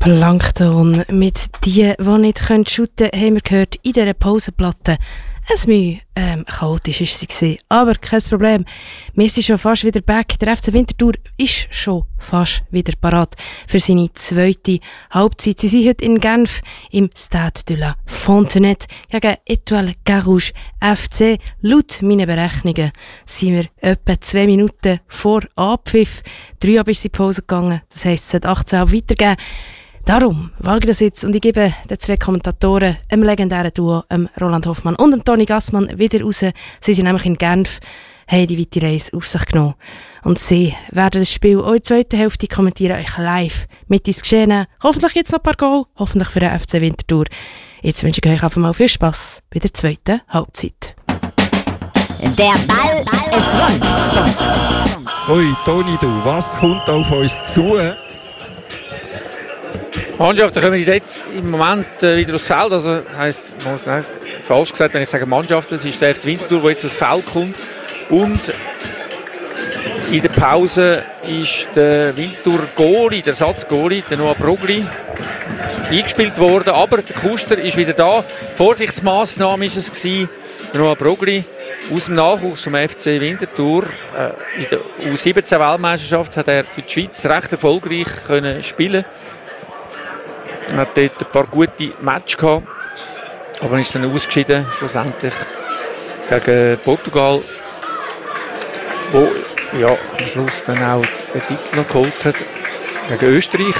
Plankton mit die nicht shooten können, haben wir gehört in dieser Pausenplatte. Es war chaotisch, aber kein Problem. Wir sind schon fast wieder back. Der FC Winterthur ist schon fast wieder parat für seine zweite Halbzeit. Sie sind heute in Genf im Stade de la Fontenette gegen Étoile Carouge FC. Laut meinen Berechnungen sind wir etwa 2 Minuten vor Abpfiff. 3 Uhr ist die Pause gegangen. Das heisst, es sollte 18 Uhr weitergehen. Darum wage ich das jetzt und ich gebe den 2 Kommentatoren, dem legendären Duo, Roland Hoffmann und dem Toni Gassmann, wieder raus. Sie sind nämlich in Genf, haben die weite Reise auf sich genommen. Und sie werden das Spiel auch in der zweiten Hälfte kommentieren, euch live mit ins Geschehen. Hoffentlich jetzt noch ein paar Goal, hoffentlich für den FC Winterthur. Jetzt wünsche ich euch einfach mal viel Spass bei der zweiten Halbzeit. Der Ball ist rund. Ui, Toni, du, was kommt auf uns zu? Mannschaften kommen jetzt im Moment wieder aufs Feld. Also heisst, falsch gesagt, wenn ich sage Mannschaften, es ist der FC Winterthur, der jetzt aufs Feld kommt. Und in der Pause ist der Winterthur Goalie, der Ersatzgoalie, der Noah Brogli, eingespielt worden. Aber der Kuster ist wieder da. Vorsichtsmaßnahme war es gewesen. Der Noah Brogli aus dem Nachwuchs vom FC Winterthur. In der U17-Weltmeisterschaft hat er für die Schweiz recht erfolgreich können spielen. Er hat dort ein paar gute Matches gehabt, aber ist dann ausgeschieden, schlussendlich gegen Portugal, wo ja, am Schluss dann auch den Titel noch geholt hat, gegen Österreich.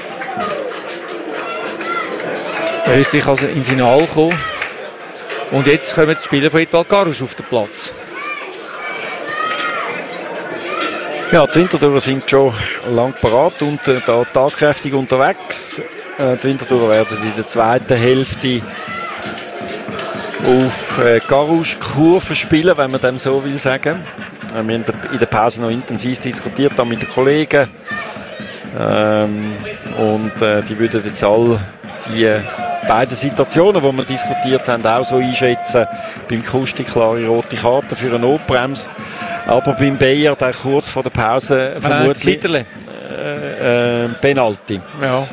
Österreich also im Finale gekommen. Und jetzt kommen die Spieler von Étoile Carouge auf den Platz. Ja, die Winterthurer sind schon lang parat und da tagkräftig unterwegs. Die Winterthurer werden in der zweiten Hälfte auf Carouge-Kurve spielen, wenn man dem so will sagen. Wir haben in der Pause noch intensiv diskutiert mit den Kollegen. Die würden jetzt alle die beiden Situationen, die wir diskutiert haben, auch so einschätzen. Beim Kusti klare rote Karte für eine Notbremse. Aber beim Bayer, der kurz vor der Pause vermutlich Penalty. Ja.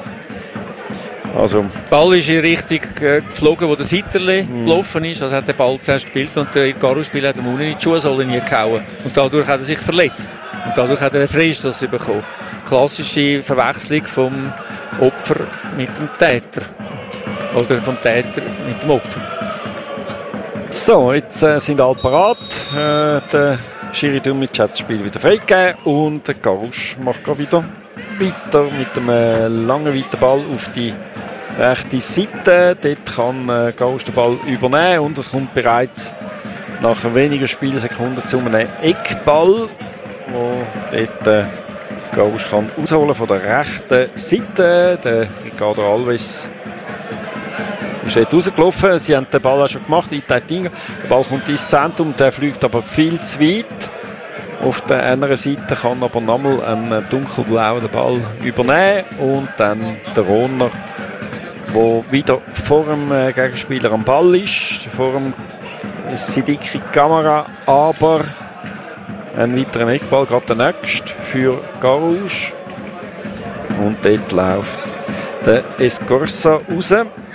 Also. Der Ball ist in Richtung geflogen, wo der Sitterle gelaufen ist. Also hat der Ball zuerst gespielt und der Carouge-Spieler hat ihm unten in die Schuhsohle gehauen. Und dadurch hat er sich verletzt. Und dadurch hat er einen Freistoß bekommen. Klassische Verwechslung vom Opfer mit dem Täter. Oder vom Täter mit dem Opfer. So, jetzt sind alle parat. Der Schiri Dumic hat das Spiel wieder freigegeben und der Carouge macht gerade wieder weiter mit einem langen weiten Ball auf die rechte Seite. Dort kann Carouge den Ball übernehmen und es kommt bereits nach wenigen Spielsekunden zu einem Eckball, wo dort Carouge kann ausholen von der rechten Seite. Der Ricardo Alves ist dort rausgelaufen. Sie haben den Ball auch schon gemacht. Der Ball kommt ins Zentrum, der fliegt aber viel zu weit. Auf der anderen Seite kann aber nochmal ein dunkelblauer Ball übernehmen und dann der Rohner, der wieder vor dem Gegenspieler am Ball ist, vor dem Sidiki Camara, aber ein weiterer Eckball, gerade der nächste für Carouge. Und dort läuft der Escorsa raus.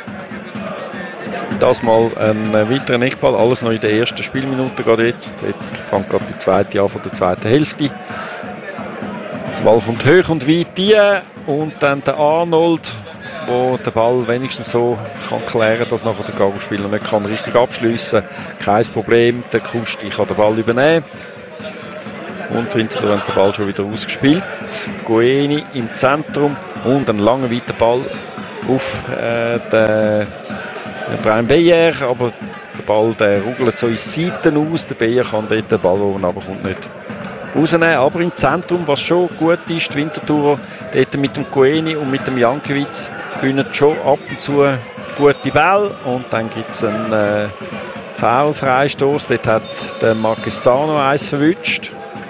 Das mal ein weiterer Eckball, alles noch in der ersten Spielminute gerade jetzt. Jetzt fängt gerade die zweite an von der zweiten Hälfte. Der Ball kommt hoch und weit rein und dann der Arnold, der den Ball wenigstens so kann klären, dass nachher der Carouge-Spieler nicht kann richtig abschliessen kann. Kein Problem, der Kusti kann den Ball übernehmen. Und Winterthur hat den Ball schon wieder ausgespielt. Goeni im Zentrum und ein langer weiter Ball auf den Brian Beyer, aber der Ball der ruggelt so in die Seiten aus. Der Beyer kann dort den Ball, der runterkommt, nicht rausnehmen. Aber im Zentrum, was schon gut ist, die Winterthur dort mit dem Goeni und mit dem Jankiewicz gewinnen schon ab und zu gute Bälle. Und dann gibt es einen Foul-Freistoß. Dort hat der Marquesano eins verwünscht.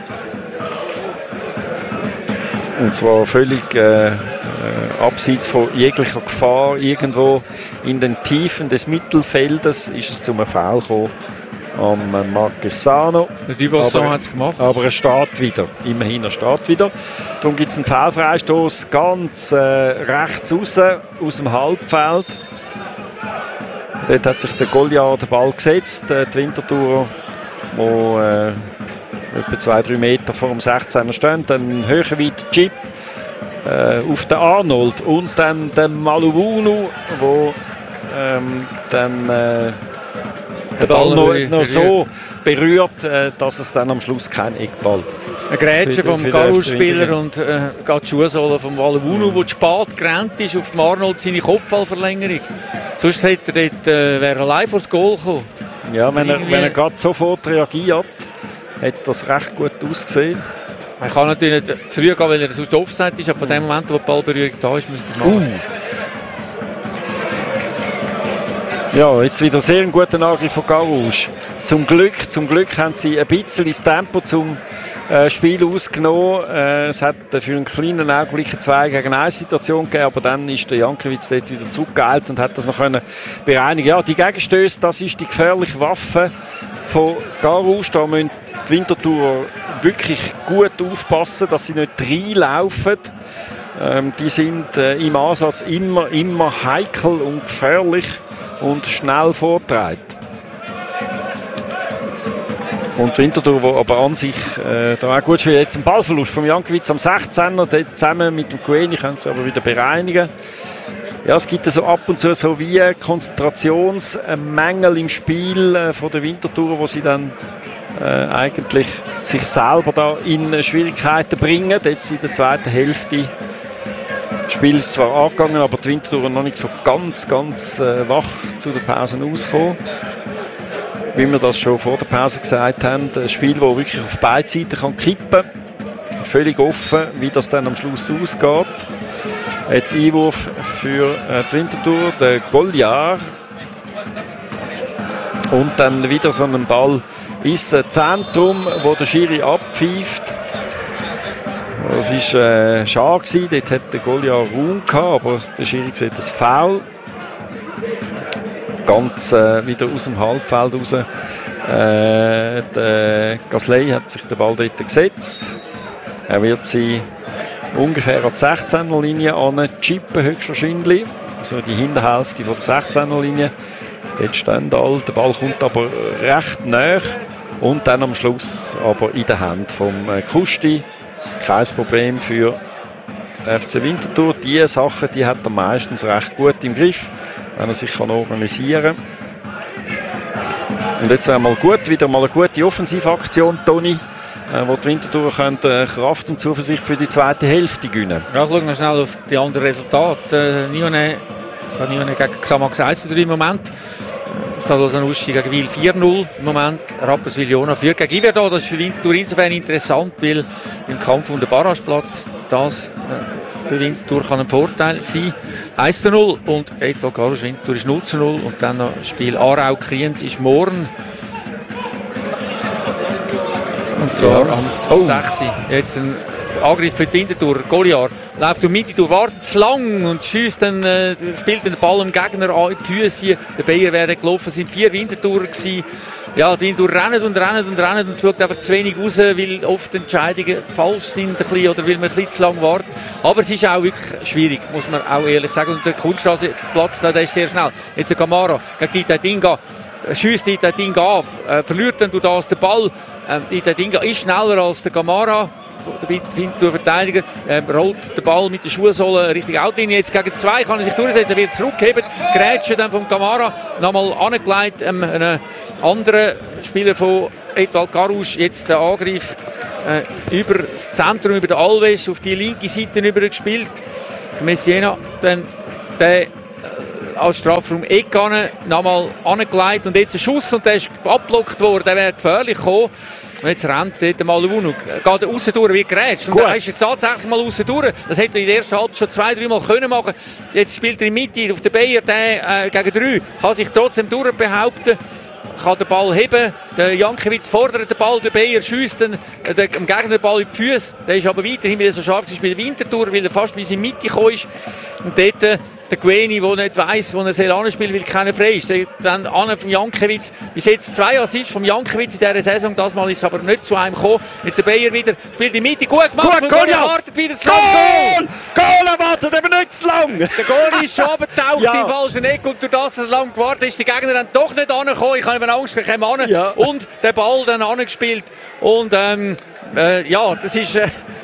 Und zwar völlig abseits von jeglicher Gefahr. Irgendwo in den Tiefen des Mittelfeldes ist es zum Foul gekommen. am Marquesano. Der Dubosson hat es gemacht. Aber er steht wieder. Immerhin, er steht wieder. Darum gibt es einen Foulfreistoß ganz rechts raus, aus dem Halbfeld. Dort hat sich der Goliath den Ball gesetzt. Die Winterthurer, die etwa 2-3 Meter vor dem 16er stehen. Dann höher weiter Chip auf den Arnold. Und dann der Maluvunu, der dann den Ball noch so berührt, dass es dann am Schluss kein Eckball. Ein Grätsche vom Garus-Spieler und geht die Schuhsohle vom Maluvunu, der spät gerannt ist auf dem Arnold, seine Kopfballverlängerung. Sonst hätte er dort, wäre er live vors Goal gekommen. Ja, wenn er gerade sofort reagiert, hat das recht gut ausgesehen. Er kann natürlich nicht zurückgehen, weil er sonst Offside ist, aber von dem Moment, wo die Ballberührung da ist, müsste er machen. Ja, jetzt wieder sehr ein guter Angriff von Garus. Zum Glück haben sie ein bisschen das Tempo zum Spiel ausgenommen. Es hat für einen kleinen Augenblick eine 2-gegen-1-Situation gegeben, aber dann ist der Jankiewicz dort wieder zurückgeeilt und hat das noch bereinigen. Ja, die Gegenstöße, das ist die gefährliche Waffe von Garus. Da müssen die Winterthurer wirklich gut aufpassen, dass sie nicht reinlaufen. Die sind im Ansatz immer heikel und gefährlich und schnell vorgetragen. Und die Winterthur, die aber an sich da auch gut spielt. Jetzt ein Ballverlust vom Jankiewicz am 16er, dort zusammen mit dem Kueni können sie aber wieder bereinigen. Ja, es gibt so ab und zu so wie Konzentrationsmängel im Spiel von der Winterthur, wo sie dann eigentlich sich selber da in Schwierigkeiten bringen. Jetzt in der zweiten Hälfte das Spiel ist zwar angegangen, aber die Winterthur noch nicht so ganz wach zu der Pause ausgekommen. Wie wir das schon vor der Pause gesagt haben, ein Spiel, das wirklich auf beide Seiten kann kippen kann. Völlig offen, wie das dann am Schluss ausgeht. Jetzt Einwurf für die Winterthur, der Goliath. Und dann wieder so ein Ball ins Zentrum, wo der Schiri abpfeift. Das war schade, dort hat der Goliath Raum gehabt, aber der Schiri sieht das Foul. Ganz wieder aus dem Halbfeld raus. Der Gasley hat sich den Ball dort gesetzt. Er wird sie ungefähr an die 16er-Linie chippen, höchstwahrscheinlich. Also die Hinterhälfte von der 16er-Linie. Dort stehen alle. Der Ball kommt aber recht nahe. Und dann am Schluss aber in der Hand vom Kusti. Kein Problem für FC Winterthur. Diese Sachen die hat er meistens recht gut im Griff, wenn er sich organisieren kann. Und jetzt wäre mal gut, wieder mal eine gute Offensivaktion, Toni, wo die Winterthur Kraft und Zuversicht für die zweite Hälfte gewinnen. Ja, schauen wir schnell auf die anderen Resultate. Nione gegen Xamax 1-3 im Moment. Stade Lausanne gegen Wil 4-0 im Moment. Rapperswil-Jona führt gegen Iverdon. Das ist für Winterthur insofern interessant, weil im Kampf um den Barrageplatz das für Winterthur kann ein Vorteil sein. 1-0 und Etoile Garus Winterthur ist 0-0 und dann noch das Spiel Aarau-Kriens ist morgen. Und zwar am 6. Jetzt ein Angriff für die Winterthur. Goliath läuft um Mitte, du wartet zu lang und schießt dann, spielt den Ball dem Gegner an in die Füße. Der Bayer wäre gelaufen, es waren 4 Winterthurer gewesen. Ja, die Winterthur rennen und es schaut einfach zu wenig raus, weil oft Entscheidungen falsch sind ein bisschen, oder weil man ein bisschen zu lang wartet. Aber es ist auch wirklich schwierig, muss man auch ehrlich sagen. Und der Kunststraßenplatz, der ist sehr schnell. Jetzt der Camara gegen Dieter Dinga. Schießt Dieter Dinga auf, verliert dann den Ball. Dieter Dinga ist schneller als der Camara. Der Winterthur-Verteidiger rollt den Ball mit der Schuhsohle Richtung Outlinie. Jetzt gegen 2 kann er sich durchsetzen, er wird zurückheben. Grätsche dann vom Camara, nochmal angelegt. Einen anderen Spieler von Etoile Garus, jetzt der Angriff über das Zentrum, über den Alves, auf die linke Seite gespielt. Messiena, dann der als Strafraum Eckane, nochmal angelegt und jetzt ein Schuss und der ist abgeblockt worden, der wäre gefährlich gekommen. Und jetzt rennt dort mal Maluvunu, geht er aussen durch, wie gerätscht. Und er ist jetzt tatsächlich mal aussen durch. Das hätte er in der ersten Halbzeit schon 2-3 Mal können machen. Jetzt spielt er in der Mitte auf den Bayer, der gegen 3, kann sich trotzdem durchbehaupten, kann den Ball heben. Der Jankiewicz fordert den Ball, der Bayer schiesst dem Gegner den Ball in die Füße. Der ist aber weiterhin wieder so scharf gespielt wie Winterthur, weil er fast bis in die Mitte gekommen ist. Und dort der der Gueni, der nicht weiss, wo er anspielen soll, weil keiner frei ist. Dann Anne von Jankiewicz, bis jetzt 2 Assists von Jankiewicz in dieser Saison, das Mal ist es aber nicht zu einem gekommen. Jetzt der Bayer wieder, spielt in die Mitte, gut gemacht, Gut, Goal, ja. wartet wieder zu lang, Goal! Goal, er wartet eben nicht zu lang! Der Goal ist schon abgetaucht Ja. im falschen Eck und durch das, dass er lang gewartet ist, die Gegner dann doch nicht angekommen. Ich habe eben Angst, ich komme an. Ja. Und der Ball dann angespielt. Und ja, das ist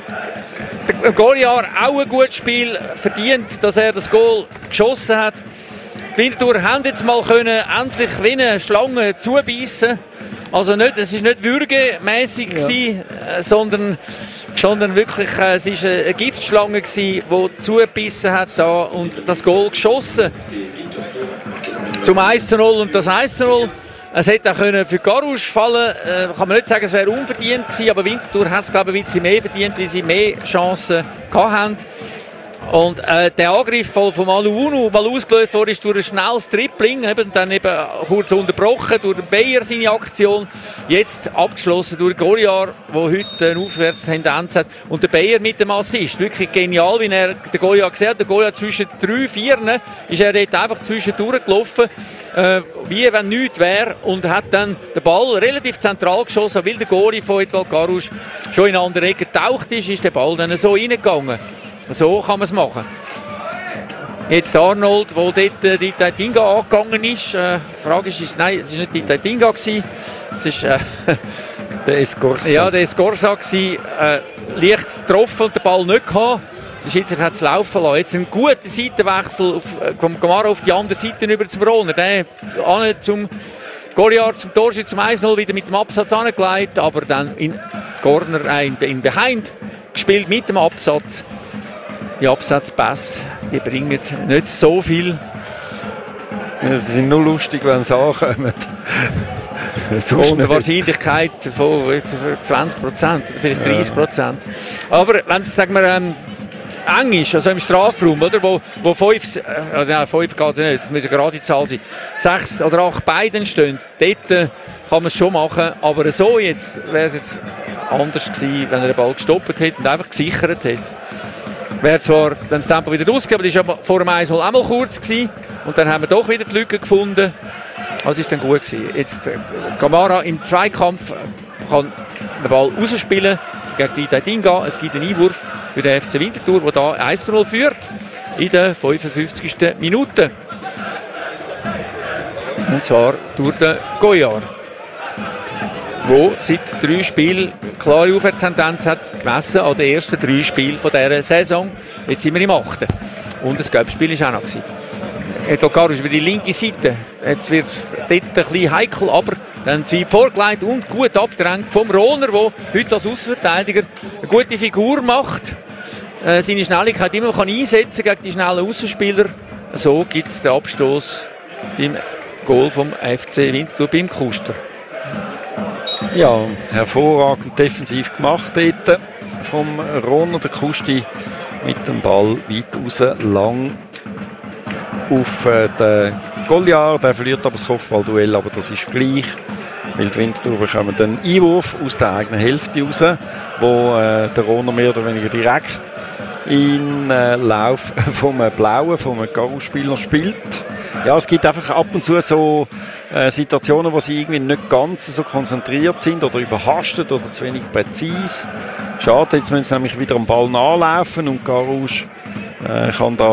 der Goliar auch ein gutes Spiel. Verdient, dass er das Goal geschossen hat. Die Winterthur haben jetzt mal können endlich wie eine Schlange zubeissen. Also nicht, es war nicht würgemässig, gewesen, sondern wirklich es war eine Giftschlange, die zugebissen hat da und das Goal geschossen. Zum 1:0 und das 1:0. Es hätte auch für Garouche fallen können. Kann man nicht sagen, es wäre unverdient gewesen, aber Winterthur hat es, glaube ich, ein bisschen mehr verdient, weil sie mehr Chancen hatten. Und der Angriff von Maluunu, mal ausgelöst wurde, ist durch ein schnelles Tripling, dann eben kurz unterbrochen durch den Bayer seine Aktion. Jetzt abgeschlossen durch Goliar, der heute eine Aufwärtstendenz hat. Und der Bayer mit dem Assist. Wirklich genial, wie er den Goliar gesehen hat. Der Goliar zwischen 3 Vieren ist er dort einfach zwischendurch gelaufen, wie wenn nichts wäre. Und hat dann den Ball relativ zentral geschossen, weil der Goalie von Edwald Garouche schon in eine andere Ecke getaucht ist der Ball dann so reingegangen. So kann man es machen. Jetzt Arnold, wo dort die Taitinga angegangen ist. Die Frage ist, nein, es war nicht die Taitinga. Es war Der Escorsa. ja, der Escorsa. Leicht getroffen und den Ball nicht gehabt. Der Schiedsrichter hat es laufen lassen. Jetzt ein guter Seitenwechsel vom Gamara auf die andere Seite über zum Rohner. Der zum Goliar, zum Torschütz zum 1:0 wieder mit dem Absatz angelegt, aber dann in Corner, in Behind gespielt mit dem Absatz. Die Absatzpässe, die bringen nicht so viel. Ja, sie sind nur lustig, wenn sie ankommen. Und eine Wahrscheinlichkeit von 20% oder vielleicht 30%. Aber wenn es, sagen wir, eng ist, also im Strafraum, oder, wo 5 geht ja nicht, das müssen gerade die Zahl sein, 6 oder 8 beiden stehen, dort kann man es schon machen, aber so jetzt wäre es jetzt anders gewesen, wenn er den Ball gestoppt hätte und einfach gesichert hätte. Wäre zwar dann das Tempo wieder rausgegangen, aber das war vor dem 1:0 auch mal kurz gewesen. Und dann haben wir doch wieder die Lücke gefunden. Das war dann gut gewesen. Jetzt Gamara im Zweikampf kann den Ball rausspielen gegen die Taitinga. Es gibt einen Einwurf für den FC Winterthur, der da 1:0 führt in der 55. Minute. Und zwar durch den Goyar, der seit 3 Spielen klare Aufwärtstendenz hat, gemessen an den ersten 3 Spielen dieser Saison. Jetzt sind wir im 8. Und das Cup-Spiel war auch noch. Edwald Garouche über die linke Seite. Jetzt wird es dort ein bisschen heikel, aber dann Zwieb vorgelegt und gut abgedrängt vom Rohner, der heute als Außenverteidiger eine gute Figur macht. Seine Schnelligkeit immer kann einsetzen gegen die schnellen Außenspieler. So gibt es den Abstoß beim Goal vom FC Winterthur beim Kuster. Ja, hervorragend defensiv gemacht dort vom Rohner. Der Kusti mit dem Ball weit raus, lang auf den Goliar. Der verliert aber das Kopfballduell, aber das ist gleich, weil die Winterthur bekommen einen Einwurf aus der eigenen Hälfte raus, wo der Rohner mehr oder weniger direkt in Lauf vom Blauen, vom Garouche-Spieler spielt. Ja, es gibt einfach ab und zu so Situationen, wo sie irgendwie nicht ganz so konzentriert sind oder überhastet oder zu wenig präzise. Schade, jetzt müssen sie nämlich wieder am Ball nachlaufen und Garouche kann da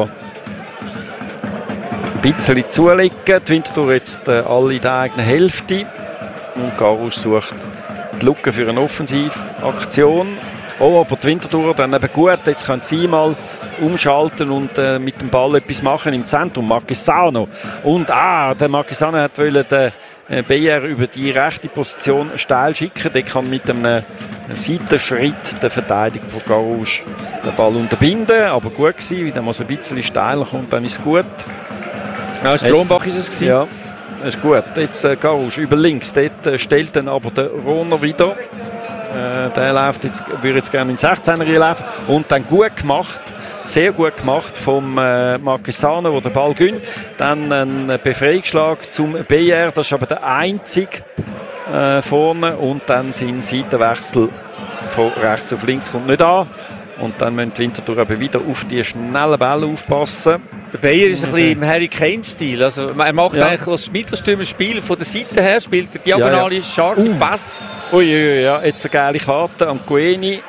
ein bisschen zulegen. Die Winterthur jetzt alle in der eigenen Hälfte und Garouche sucht die Lücke für eine Offensivaktion. Oh, aber die Winterthur dann eben gut, jetzt können sie mal umschalten und mit dem Ball etwas machen im Zentrum. Marquesano. Und der Marquesano wollte den Bayer über die rechte Position steil schicken. Der kann mit einem Seitenschritt der Verteidiger von Garouche den Ball unterbinden. Aber gut gewesen, weil der mal so ein bisschen steiler kommt, dann ist es gut. Ja, Strombach ist es gewesen. Ja, das ist gut. Jetzt Garouche über links. Dort stellt dann aber der Rohner wieder. Der läuft jetzt, würde jetzt gerne in den 16er laufen. Und dann gut gemacht. Sehr gut gemacht vom Marquesano, der den Ball gönnt. Dann ein Befreiungsschlag zum Bayer, das ist aber der einzige vorne. Und dann sind Seitenwechsel von rechts auf links kommt nicht an. Und dann müssen die Winterthur eben wieder auf die schnellen Bälle aufpassen. Der Bayer ist ein bisschen im Harry Kane-Stil. Also, er macht eigentlich als Mittelstürmer-Spiel von der Seite her, spielt der diagonale, scharfe Pass. Ja, jetzt eine geile Karte am Gueni.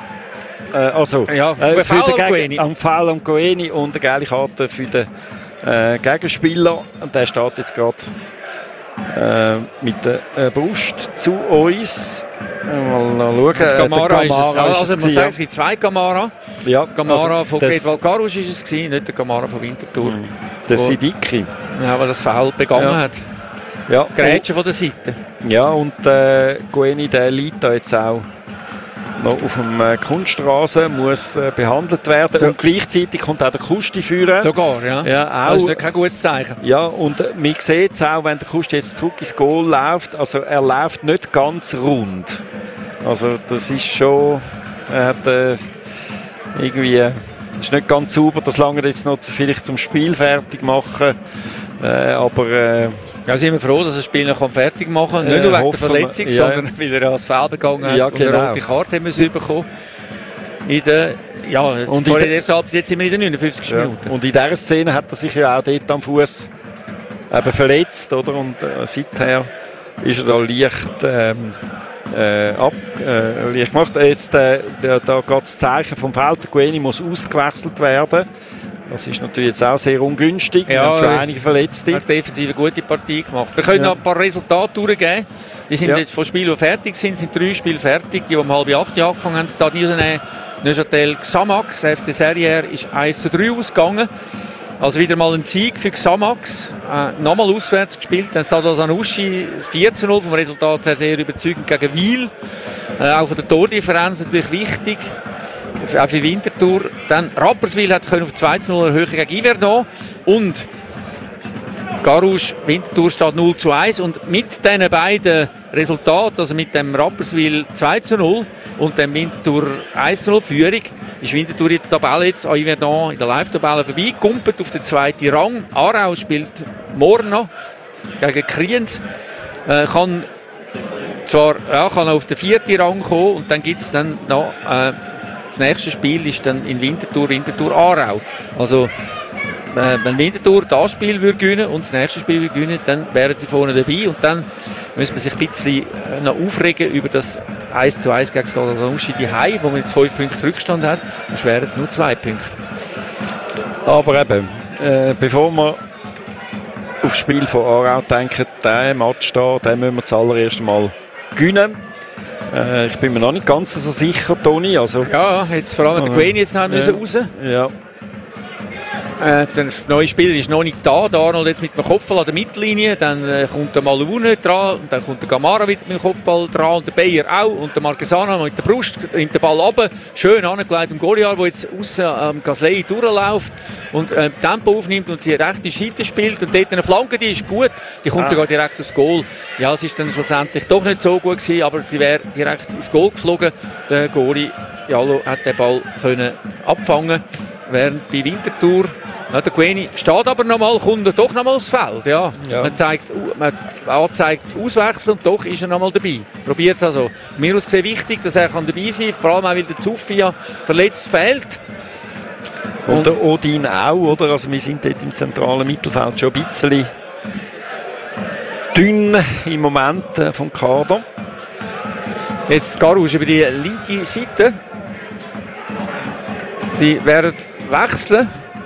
Am Foul am Gueni und eine geile Karte für den Gegenspieler. Und der steht jetzt gerade mit der Brust zu uns. Mal schauen. Gamara ist es. Also man sagt, es gibt zwei Gamara. Ja, Gamara von Gedval Garusch ist es gewesen, nicht der Gamara von Winterthur. Das sind Dicke. Ja, weil das Foul begangen hat. Ja. Grätschen von der Seite. Ja, und Gueni, der liegt da jetzt auch noch auf dem Kunststraße, muss behandelt werden. So. Und gleichzeitig kommt auch der Kusti führen. Sogar, ja. Ja, auch. Das ist kein gutes Zeichen. Ja, und man sieht es auch, wenn der Kusti jetzt zurück ins Goal läuft, also er läuft nicht ganz rund. Also das ist schon, er hat irgendwie, ist nicht ganz sauber, das lange jetzt noch vielleicht zum Spiel fertig machen, aber ja, sind wir froh, dass er das Spiel noch fertig machen kann. Nicht nur wegen der Verletzung, sondern weil er als Foul begangen hat und eine rote Karte haben müssen bekommen. Vor der ersten Halbzeit jetzt sind wir in den 59 Minuten. Und in dieser Szene hat er sich ja auch dort am Fuß verletzt, oder? Und seither ist er da leicht leicht gemacht. Jetzt da geht das Zeichen vom Feld. Der Gueni muss ausgewechselt werden. Das ist natürlich jetzt auch sehr ungünstig. Ja, wir haben schon einige Verletzte. Hat defensiv eine gute Partie gemacht. Wir können noch ein paar Resultate durchgeben. Die sind jetzt von Spielen, die fertig sind. Es sind 3 Spiele fertig, die um 7:30 angefangen haben. Stade Neuchâtel Xamax, FC Serrières, ist 1:3 ausgegangen. Also wieder mal ein Sieg für Xamax. Nochmal auswärts gespielt. Dann Stade Sanuschi 4:0 vom Resultat her sehr überzeugend gegen Wil. Auch von der Tordifferenz natürlich wichtig. Auch für Winterthur. Dann Rapperswil hat auf 2:0 erhöhen gegen Yverdon. Und Garusch, Winterthur steht 0:1. Und mit diesen beiden Resultaten, also mit dem Rapperswil 2:0 und dem Winterthur 1:0 Führung, ist Winterthur in der Tabelle jetzt an Yverdon in der Live-Tabelle vorbei, kumpelt auf den 2. Rang. Aarau spielt morgen noch gegen Kriens. Kann auf den 4. Rang kommen und dann gibt es dann noch das nächste Spiel ist dann in Winterthur Aarau. Also wenn Winterthur das Spiel würde gewinnen und das nächste Spiel würde gewinnen, dann wären die vorne dabei und dann müssen wir sich ein bisschen noch aufregen über das 1:1 gegen Stade Sanuschi daheim, wo man jetzt 5 Punkte Rückstand hat, und wären es nur 2 Punkte. Aber eben, bevor wir auf das Spiel von Aarau denken, diesen Match da, den müssen wir das allererste Mal gewinnen. Ich bin mir noch nicht ganz so sicher, Toni. Also, ja, jetzt vor allem der Gueni jetzt raus. Ja. Der neue Spieler ist noch nicht da. Der Arnold jetzt mit dem Kopfball an der Mittellinie. Dann kommt der Maluvune dran. Und dann kommt der Gamara wieder mit dem Kopfball dran. Und der Bayer auch. Und der Marquesano mit der Brust nimmt den Ball runter. Schön angelegt im Goliath, der jetzt außen am Gasley durchläuft. Und Tempo aufnimmt und die rechte Seite spielt. Und dort eine Flanke, die ist gut. Die kommt sogar direkt ins Goal. Ja, es ist dann schlussendlich doch nicht so gut gewesen. Aber sie wäre direkt ins Goal geflogen. Der Goalie Jallo hat den Ball können abfangen. Während bei Winterthur der Gueni steht aber nochmal, kommt er doch nochmal aufs Feld. Ja. Man zeigt auswechseln und doch ist er nochmal dabei. Probiert es also. Mir aus gesehen wichtig, dass er dabei sein kann, vor allem auch, weil der Zuffi verletzt fehlt. Und der Odin auch, oder? Also wir sind dort im zentralen Mittelfeld schon ein bisschen dünn im Moment vom Kader. Jetzt Garusch über die linke Seite. Sie werden wechseln.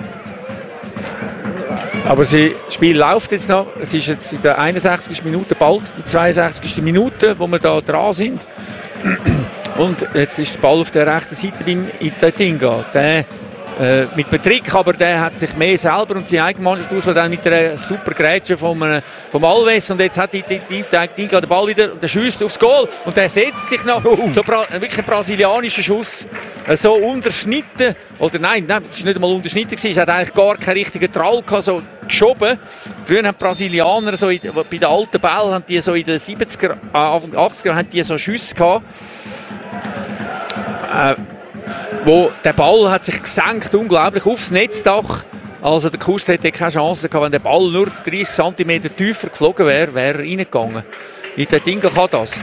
Aber das Spiel läuft jetzt noch. Es ist jetzt in der 61. Minute, bald die 62. Minute, wo wir da dran sind. Und jetzt ist der Ball auf der rechten Seite beim Itatinga. Der mit einem Trick, aber der hat sich mehr selber und seine eigene Mannschaft aus, dann mit einer super Grätsche vom Alves. Und jetzt hat die Itatinga den Ball wieder und der schießt aufs Goal. Und der setzt sich noch. Wirklich ein brasilianischer Schuss. So unterschnitten. Oder nein, das war nicht einmal unterschnitten. Es hat eigentlich gar keinen richtigen Trall gehabt, so geschoben. Früher haben die Brasilianer so bei den alten Bällen, haben die so in den 70er, Anfang 80er, haben die so Schüsse gehabt. Wo der Ball hat sich gesenkt, unglaublich, aufs Netzdach. Also der Kust hätte keine Chance gehabt, wenn der Ball nur 30 cm tiefer geflogen wäre, wäre er reingegangen. Der Dinge kann das.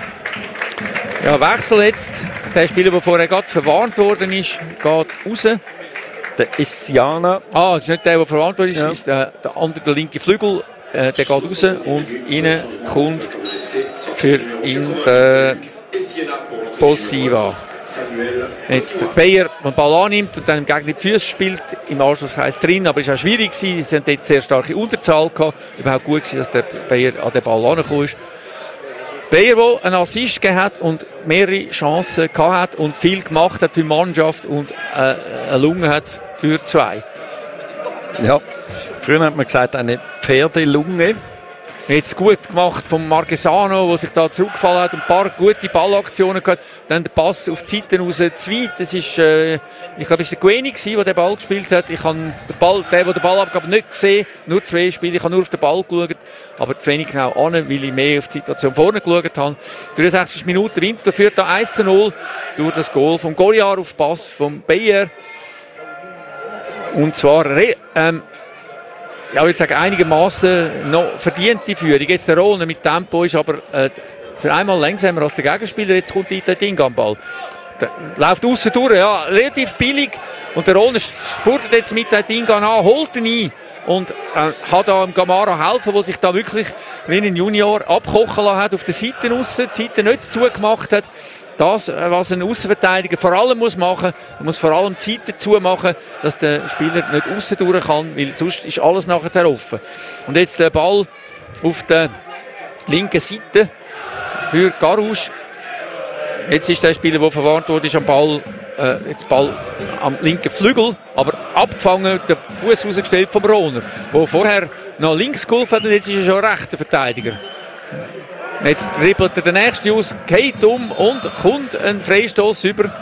Ja, Wechsel jetzt. Der Spieler, der vorher gerade verwarnt worden ist, geht raus. der Essiana. Das ist nicht der verantwortlich ist, ist der andere, der linke Flügel. Der geht raus und rein kommt für ihn der Bossiva. Jetzt der Bayer, der den Ball annimmt und dann im Gegner die Füße spielt, im Anschlusskreis drin, aber es war auch schwierig. Sie hatten dort sehr starke Unterzahl gehabt. Überhaupt gut gewesen, dass der Bayer an den Ball angekommen ist. Bayer, der einen Assist gegeben hat und mehrere Chancen gehabt hat und viel gemacht hat für die Mannschaft und eine Lunge hat für 2. Ja, früher hat man gesagt, eine Pferdelunge. Jetzt gut gemacht vom Marquesano, der sich da zurückgefallen hat und ein paar gute Ballaktionen gehabt. Dann der Pass auf die Seite raus, zu weit. Das ist, ich glaube, es war der Gueni, der den Ball gespielt hat. Ich habe der den Ball abgab, nicht gesehen. Nur 2 Spiele. Ich habe nur auf den Ball geschaut, aber zu wenig genau an, weil ich mehr auf die Situation vorne geschaut habe. 63 Minuten Winter führt da 1:0 durch das Goal vom Goliar auf Pass vom Bayer. Und zwar ich würde sagen, einigermaßen noch verdiente Führung. Jetzt der Rollner mit Tempo ist aber für einmal langsamer als der Gegenspieler. Jetzt kommt der Ding am Ball. Der läuft außen durch, ja, relativ billig. Und der Rollner spurtet jetzt mit der Ding an, holt ihn ein. Und hat da dem Gamara helfen, der sich da wirklich wie ein Junior abkochen lassen hat auf der Seite aussen, die Seite nicht zugemacht hat. Das, was ein Aussenverteidiger vor allem muss machen, er muss vor allem die Seite zumachen, dass der Spieler nicht aussen durch kann, weil sonst ist alles nachher offen. Und jetzt der Ball auf der linken Seite für Garouche. Jetzt ist der Spieler, der verwarnt wurde, ist am Ball, jetzt Ball am linken Flügel, aber abgefangen, der Fuß rausgestellt vom Rohner, der vorher noch links geholfen hat und jetzt ist er schon rechter Verteidiger. Jetzt dribbelt er den nächsten aus, geht um und kommt ein Freistoß über.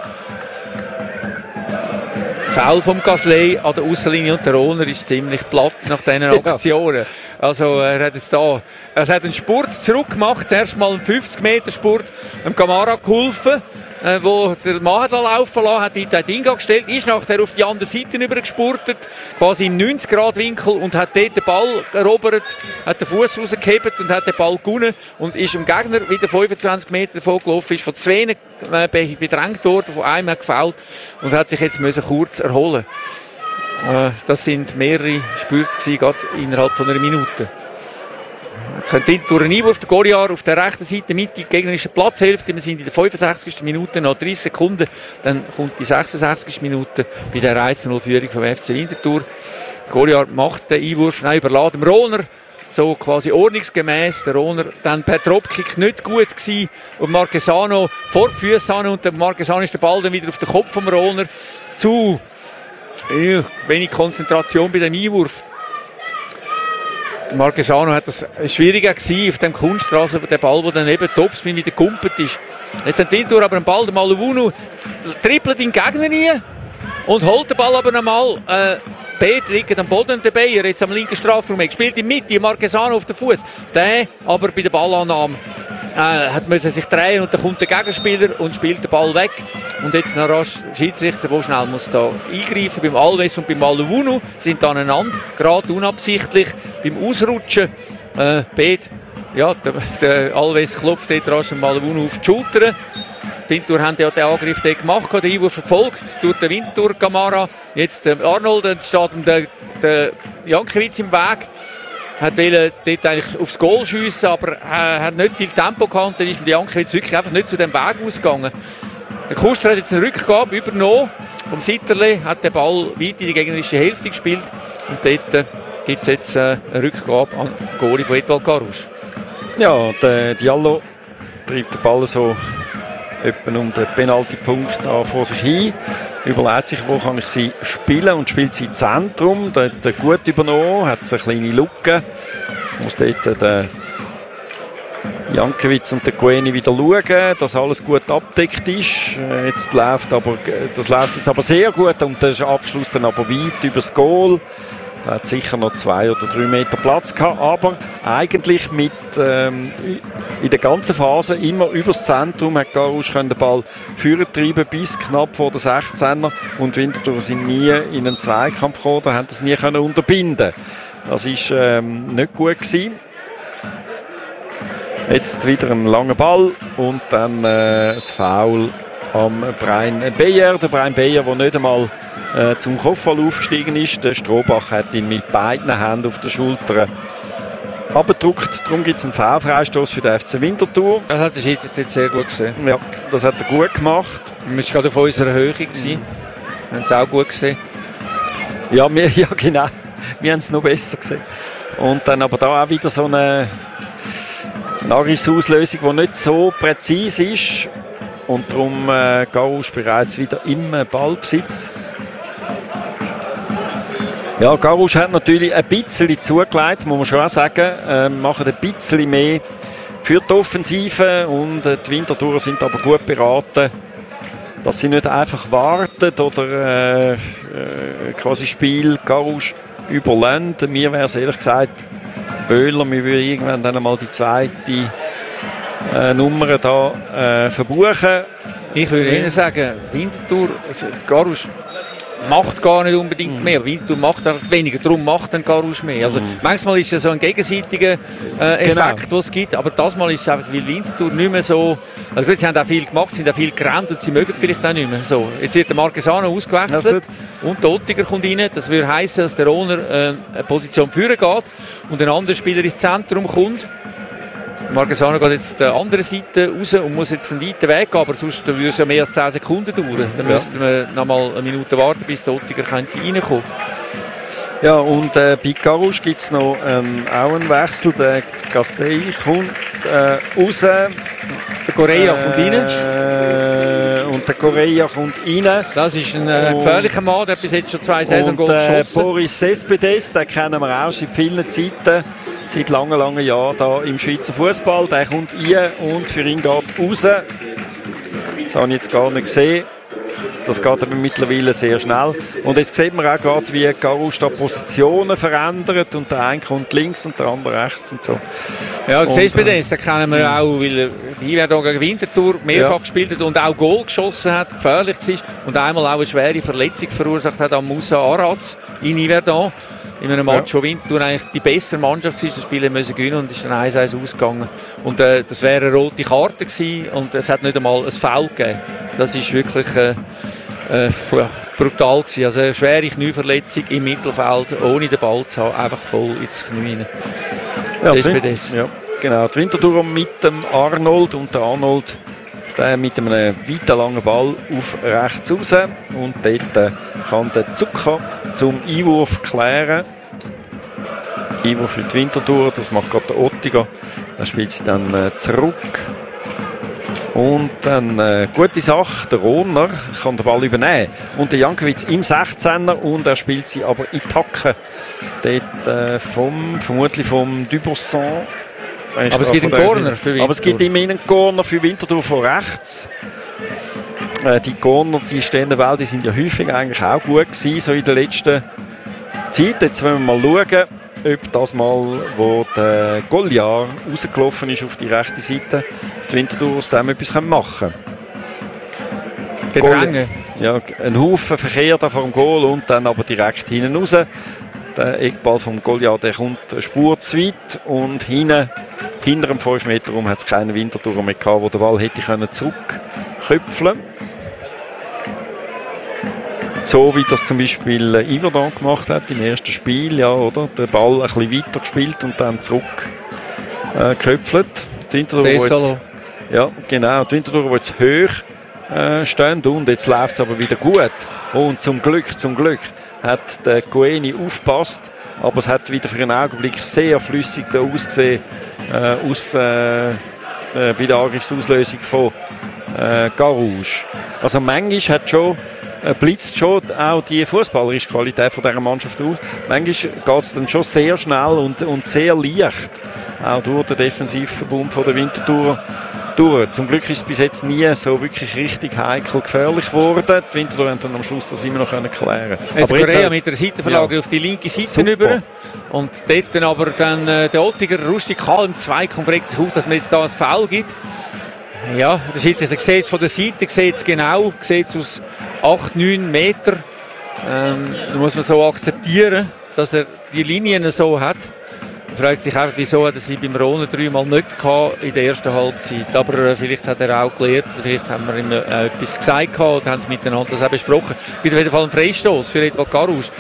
Foul vom Gasley an der Aussenlinie und der Rohner ist ziemlich platt nach diesen Aktionen. Also er hat einen Spurt zurückgemacht, zuerst mal einen 50-Meter-Spurt, dem Gamara geholfen, wo der Mann hat laufen lassen, hat ihn den Ding gestellt, ist nachher auf die andere Seite übergespurtet, quasi im 90-Grad-Winkel und hat dort den Ball erobert, hat den Fuß rausgehebt und hat den Ball gewonnen und ist dem Gegner wieder 25 Meter davon gelaufen, ist von 2 bedrängt worden, von einem hat gefällt und hat sich jetzt kurz erholen. Das sind mehrere Spürte gewesen, gerade innerhalb von einer Minute. Jetzt kommt durch einen Einwurf der Goliar auf der rechten Seite mit die gegnerische Platzhälfte. Wir sind in der 65. Minute, noch 30 Sekunden. Dann kommt die 66. Minute bei der 1:0-Führung vom FC Winterthur. Goliar macht den Einwurf, überlässt dem Rohner. So quasi ordnungsgemäß. Der Rohner dann per Dropkick nicht gut gewesen. Und Marquesano vor die Füße an und der Marquesano ist der Ball dann wieder auf den Kopf vom Rohner. Zu wenig Konzentration bei dem Einwurf. Marquesano hat das schwieriger gewesen auf dem Kunststraße, der Ball, der dann eben Topspin wieder gekumpelt ist. Jetzt hat Winterthur aber einen Ball, der Maluvunu trippelt in den Gegner rein und holt den Ball aber nochmal. Peter liegt am Boden, der Bayer jetzt am linken Strafraum, spielt in die Mitte, Marquesano auf den Fuß. Der aber bei der Ballannahme musste sich drehen und dann kommt der Gegenspieler und spielt den Ball weg. Und jetzt noch rasch der Schiedsrichter, der schnell muss da eingreifen. Beim Alves und beim Maluvunu sind aneinander, gerade unabsichtlich. Beim Ausrutschen, der Alves klopft dort rasch dem Maluvunu auf die Schulter. Die Winterthur haben ja den Angriff gemacht, den Einwurf verfolgt durch den Winterthur Gamara. Jetzt Arnold, dann steht der Jankiewicz im Weg. Er wollte dort eigentlich aufs Goal schiessen, aber er hat nicht viel Tempo gehabt. Dann ist der Jankiewicz wirklich einfach nicht zu dem Weg ausgegangen. Der Kuster hat jetzt eine Rückgabe übernommen. Vom Sitterle hat den Ball weit in die gegnerische Hälfte gespielt. Und dort gibt es jetzt eine Rückgabe an Goalie von Edwald Garouche. Ja, der Diallo treibt den Ball so etwa um den Penaltypunkt vor sich hin. Überlegt sich, wo kann ich sie spielen und spielt sie im Zentrum. Da hat er gut übernommen, hat eine kleine Lücke. Jetzt muss dort der Jankiewicz und der Gueni wieder schauen, dass alles gut abdeckt ist. Das läuft jetzt aber sehr gut und der Abschluss dann aber weit übers Goal. Da hat sicher noch 2 oder 3 Meter Platz gehabt, aber eigentlich in der ganzen Phase immer übers Zentrum hat Garouche den Ball vortreiben bis knapp vor der 16er und Winterthur sind nie in einen Zweikampf gekommen, da haben das nie können unterbinden. Das war nicht gut gewesen. Jetzt wieder ein langer Ball und dann das Foul am Brian Bayer. Der Brian Bayer, der nicht einmal zum Kopfball aufgestiegen ist. Der Strohbach hat ihn mit beiden Händen auf der Schulter abgedrückt. Darum gibt es einen Foul-Freistoß für den FC Winterthur. Das hat der Schiedsrichter jetzt sehr gut gesehen. Ja, das hat er gut gemacht. Wir waren gerade auf unserer Höhe. Wir haben es auch gut gesehen. Ja, genau. Wir haben es noch besser gesehen. Und dann aber da auch wieder so eine Angriffsauslösung, die nicht so präzise ist. Und darum Garus bereits wieder im Ballbesitz. Ja, Garus hat natürlich ein bisschen zugelegt, muss man schon auch sagen. Machen ein bisschen mehr für die Offensive. Und die Winterthurer sind aber gut beraten, dass sie nicht einfach warten oder quasi Spiel Garus überlassen. Mir wäre es ehrlich gesagt Böhler, wir würden irgendwann dann einmal die zweite Nummer da verbuchen. Ich würde Ihnen sagen, Winterthur, Garus macht gar nicht unbedingt mehr. Winterthur macht auch weniger, darum macht dann Garus mehr. Also manchmal ist es so ein gegenseitiger Effekt, den es gibt, aber das Mal ist es einfach, weil Winterthur nicht mehr so. Also sie haben auch viel gemacht, sind auch viel gerannt und sie mögen vielleicht auch nicht mehr. So, jetzt wird der Marquesano ausgewechselt und der Ottiger kommt rein. Das würde heißen, dass der Rohner eine Position führen geht und ein anderer Spieler ins Zentrum kommt. Marquesano geht jetzt auf der anderen Seite raus und muss jetzt einen weiten Weg gehen, aber sonst würde es ja mehr als 10 Sekunden dauern. Dann müssten wir noch mal eine Minute warten, bis der Ottiger reinkommen könnte. Ja, und bei Garus gibt es noch auch einen Wechsel. Der Castell kommt raus. Der Correa kommt rein. Und der Correa kommt rein. Das ist ein gefährlicher Mann, der bis jetzt schon 2 Saison-Goals geschossen. Boris Cespedes, den kennen wir auch seit vielen Zeiten. Seit langen Jahren da im Schweizer Fußball. Der kommt rein und für ihn geht raus. Das habe ich jetzt gar nicht gesehen. Das geht aber mittlerweile sehr schnell. Und jetzt sieht man auch gerade, wie Garus da Positionen verändert. Und der eine kommt links und der andere rechts und so. Ja, das Cespedes, den kennen wir auch, weil er hier gegen Winterthur mehrfach gespielt hat und auch Goal geschossen hat, gefährlich war. Und einmal auch eine schwere Verletzung verursacht hat an Moussa Araz in Yverdon. In einem Match, wo Winterthur eigentlich die bessere Mannschaft war, das Spiel müssen gewinnen und ist dann 1-1 ausgegangen. Und das wäre eine rote Karte gewesen und es hat nicht einmal ein Foul gegeben. Das ist wirklich brutal gewesen. Also eine schwere Knieverletzung im Mittelfeld, ohne den Ball zu haben, einfach voll ins Knie rein. Ja, Cespedes. Ja, genau. Die Winterthur mit dem Arnold und der Arnold mit einem weiten langen Ball auf rechts raus. Und dort kann der Zucker zum Einwurf klären. Einwurf für die Winterthur, das macht gerade der Ottiger. Dann spielt sie dann zurück. Und dann gute Sache, der Rohner kann den Ball übernehmen. Und der Jankiewicz im 16er und er spielt sie aber in die Hacke. Dort vermutlich vom Dubuisson. Aber es gibt einen Corner für Winterthur. Aber es gibt immerhin einen Corner für Winterthur von rechts. Die Corner, die stehenden Wälder, die sind ja häufig eigentlich auch gut gewesen, so in der letzten Zeit. Jetzt wollen wir mal schauen, ob das Mal, wo der Goliath rausgelaufen ist auf die rechte Seite, die Winterthur aus dem etwas machen können. Gedränge. Ja, ein Haufen Verkehr da vor dem Goal und dann aber direkt hinten raus. Der Eckball vom Goliath, der kommt eine Spur zu weit und hinter dem 5 Meter rum hat es keinen Winterthur mehr gehabt, wo der Ball hätte zurückköpfeln können. So wie das zum Beispiel Yverdon gemacht hat im ersten Spiel, ja, oder? Der Ball ein bisschen weiter gespielt und dann zurückköpfelt. Die Winterthur, ja, genau. Die Winterthur, die jetzt hoch stehen und jetzt läuft es aber wieder gut. Und zum Glück hat der Coeni aufgepasst, aber es hat wieder für einen Augenblick sehr flüssig da ausgesehen bei der Angriffsauslösung von Garus. Also manchmal blitzt schon auch die fußballerische Qualität von dieser Mannschaft aus. Manchmal geht es dann schon sehr schnell und sehr leicht, auch durch den Defensivverbund von der Winterthur durch. Zum Glück ist es bis jetzt nie so wirklich richtig heikel gefährlich geworden. Die Winterthur haben dann am Schluss das immer noch klären können. Jetzt Correa mit der Seitenverlagerung auf die linke Seite rüber. Und dort dann aber dann der Ottiger rustikal im Zweikampf regt sich auf, dass man jetzt da ein Foul gibt. Ja, der Schiedsrichter sieht von der Seite, sieht es genau, sieht es aus 8-9 Meter. Da muss man so akzeptieren, dass er die Linien so hat. fragt sich einfach, wieso hat er sie beim Rohner 3-mal nicht gehabt in der ersten Halbzeit. Aber vielleicht hat er auch gelernt, vielleicht haben wir ihm etwas gesagt gehabt, oder haben sie miteinander das auch besprochen. Es gibt auf jeden Fall einen Freistoß für Edwald Garouche.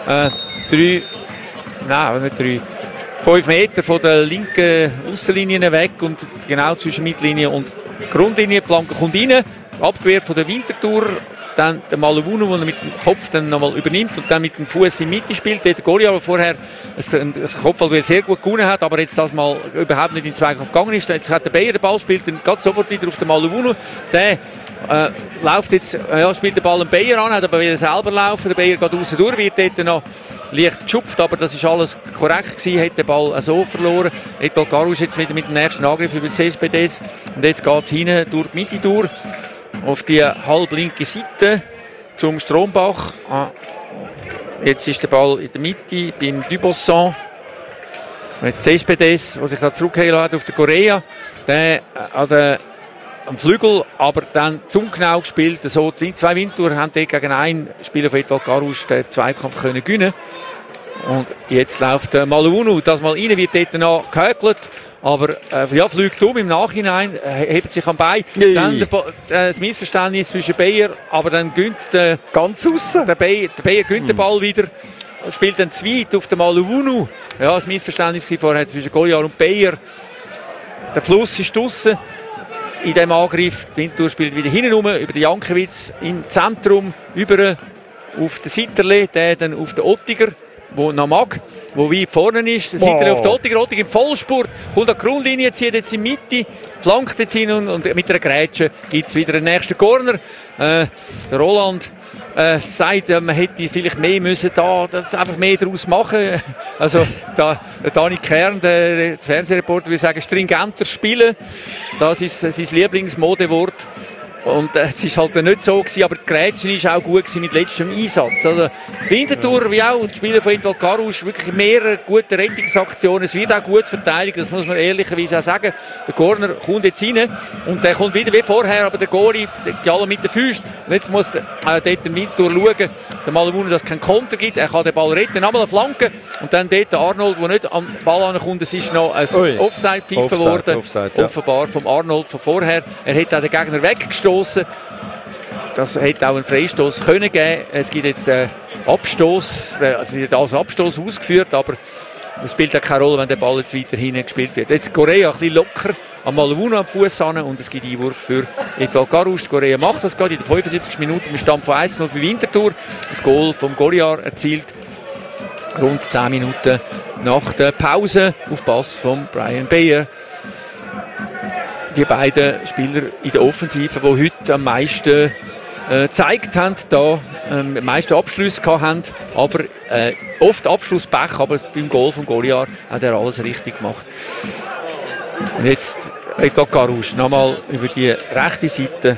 5 Meter von der linken Aussenlinie weg und genau zwischen Mittellinie und Grundlinie. Die Flanke kommt rein, abgewehrt von der Winterthur. Dann der Malewunu, der mit dem Kopf dann nochmal übernimmt und dann mit dem Fuß in die Mitte spielt. Der Goliath, der vorher das Kopfball sehr gut gewonnen hat, aber jetzt das mal überhaupt nicht in den Zweikampf gegangen ist. Jetzt hat der Bayer den Ball, spielt dann geht sofort wieder auf den Malewunu. Der läuft jetzt, spielt den Ball den Bayer an, hat aber wieder selber laufen. Der Bayer geht raus durch, wird dort noch leicht geschupft, aber das ist alles korrekt gewesen, hat den Ball so verloren. Edwald Garouche jetzt wieder mit dem nächsten Angriff über die CSPDs und jetzt geht es hinten durch die Mitte durch. Auf die halblinke Seite zum Strombach. Jetzt ist der Ball in der Mitte beim Dubosson. Jetzt CSPDs, der sich da zurückgehen hat auf den Korea. Der am Flügel, aber dann zum genau gespielt. So, die zwei Winterthur haben gegen einen Spieler von Edwald Garouche den Zweikampf können gewinnen. Und jetzt läuft Malewunu, das mal rein, wird dort noch gehökelt. Aber fliegt im Nachhinein, hebt sich am Bein. Dann das Missverständnis zwischen Bayer, aber dann gönnt ganz aussen. Der Bayer gönnt den Ball wieder, spielt dann zu weit auf den Malewunu. Ja, das Missverständnis vorher zwischen Goliath und Bayer. Der Fluss ist draussen in diesem Angriff. Die Winterthur spielt wieder hinten rum, über den Jankiewicz im Zentrum, über auf den Sitterle, der dann auf den Ottiger, wo noch mag, wo weit vorne ist. Der Sitterle auf den Ottiger im Vollspurt, kommt an die Grundlinie, zieht jetzt in die Mitte, flankt jetzt hin und mit einer Grätsche gibt es wieder den nächsten Corner. Der Roland sagt, man hätte vielleicht mehr müssen das einfach mehr daraus machen. Also der Dani Kern, der Fernsehreporter, würde sagen, stringenter spielen. Das ist sein Lieblingsmodewort. Und es war halt nicht so gewesen, aber die Grätschen war auch gut mit letztem Einsatz. Also die Winterthur, wie auch die Spieler von Edwald Garouche, wirklich mehrere gute Rettungsaktionen. Es wird auch gut verteidigt, das muss man ehrlicherweise auch sagen. Der Corner kommt jetzt rein und der kommt wieder wie vorher, aber der Goalie, die alle mit den Füßen. Und jetzt muss dort der Winterthur schauen, der Malewunu, dass es keinen Konter gibt. Er kann den Ball retten, einmal eine Flanke und dann dort der Arnold, der nicht am Ball ankommt. Es ist noch ein Offside pfiffen worden, offenbar vom Arnold von vorher. Er hat auch den Gegner weggestoßen. Das hätte auch einen Freistoß können geben. Es gibt jetzt den Abstoß, also wird als Abstoß ausgeführt, aber es spielt auch keine Rolle, wenn der Ball jetzt weiter hinten gespielt wird. Jetzt Korea ein bisschen locker am Malewunu am Fuß an und es gibt Einwurf für Edwald Garouche. Korea macht das gerade in den 75 Minuten im Stand von 1-0 für Winterthur. Das Goal vom Goliath erzielt rund 10 Minuten nach der Pause auf Pass von Brian Bayer. Die beiden Spieler in der Offensive, die heute am meisten gezeigt haben, am meisten Abschlüsse gehabt haben, aber oft Abschlusspech, aber beim Goal von Goliath hat er alles richtig gemacht. Und jetzt Edwald Garouche nochmal über die rechte Seite.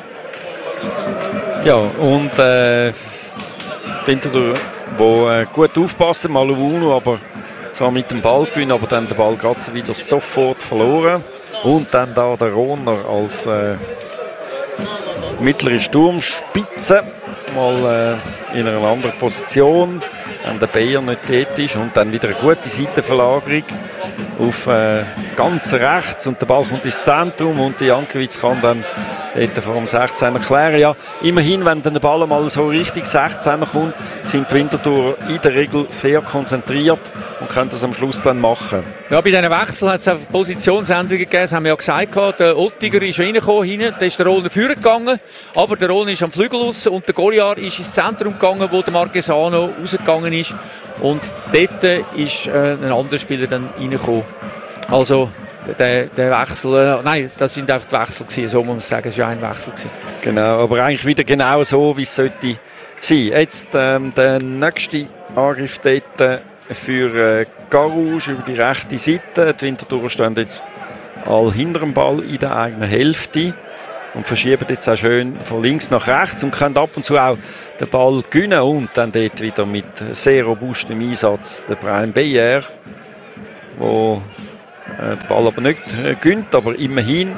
Ja, und Winterthur, die gut aufpassen, Malewunu, aber zwar mit dem Ball gewinnen, aber dann den Ball gerade wieder sofort verloren. Und dann da der Rohner als mittlere Sturmspitze, mal in einer anderen Position, wenn der Bayer nicht dort ist und dann wieder eine gute Seitenverlagerung auf ganz rechts und der Ball kommt ins Zentrum und der Jankiewicz kann dann dort vor dem 16er klären. Ja, immerhin, wenn dann der Ball mal so richtig 16er kommt, sind die Winterthur in der Regel sehr konzentriert und können das am Schluss dann machen. Ja, bei diesen Wechseln hat es auch Positionsänderungen gegeben, das haben wir ja gesagt. Der Ottiger ist reingekommen, hinten, da ist der Rohner führen gegangen, aber der Rohner ist am Flügel raus und der Goliath ist ins Zentrum gegangen, wo der Marquesano rausgegangen ist und dort ist ein anderer Spieler dann reingekommen. Also der Wechsel, nein, das sind einfach die Wechsel gewesen, so muss man sagen, es war ein Wechsel gewesen. Genau, aber eigentlich wieder genau so, wie es sollte sein. Jetzt der nächste Angriff dort für Garouche über die rechte Seite. Die Winterthur stehen jetzt all hinter dem Ball in der eigenen Hälfte und verschieben jetzt auch schön von links nach rechts und können ab und zu auch den Ball gewinnen und dann dort wieder mit sehr robustem Einsatz der Brian Bayer, wo den Ball aber nicht gönnt, aber immerhin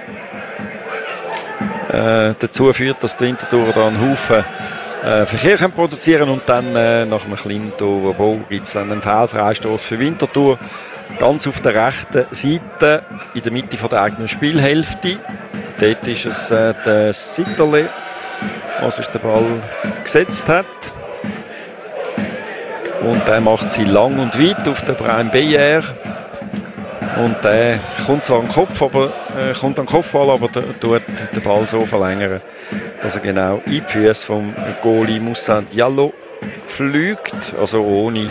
dazu führt, dass die Winterthur da einen Haufen Verkehr produzieren und dann nach einem kleinen Tor gibt es dann einen Fehlfreistoß für Winterthur ganz auf der rechten Seite, in der Mitte von der eigenen Spielhälfte. Dort ist es der Sitterle, der sich den Ball gesetzt hat. Und der macht sie lang und weit auf den Brian Beyer. Und der kommt zwar an den Kopf, aber tut den Ball so verlängern, dass er genau in die Füße vom Goalie Moussa Diallo fliegt, also ohne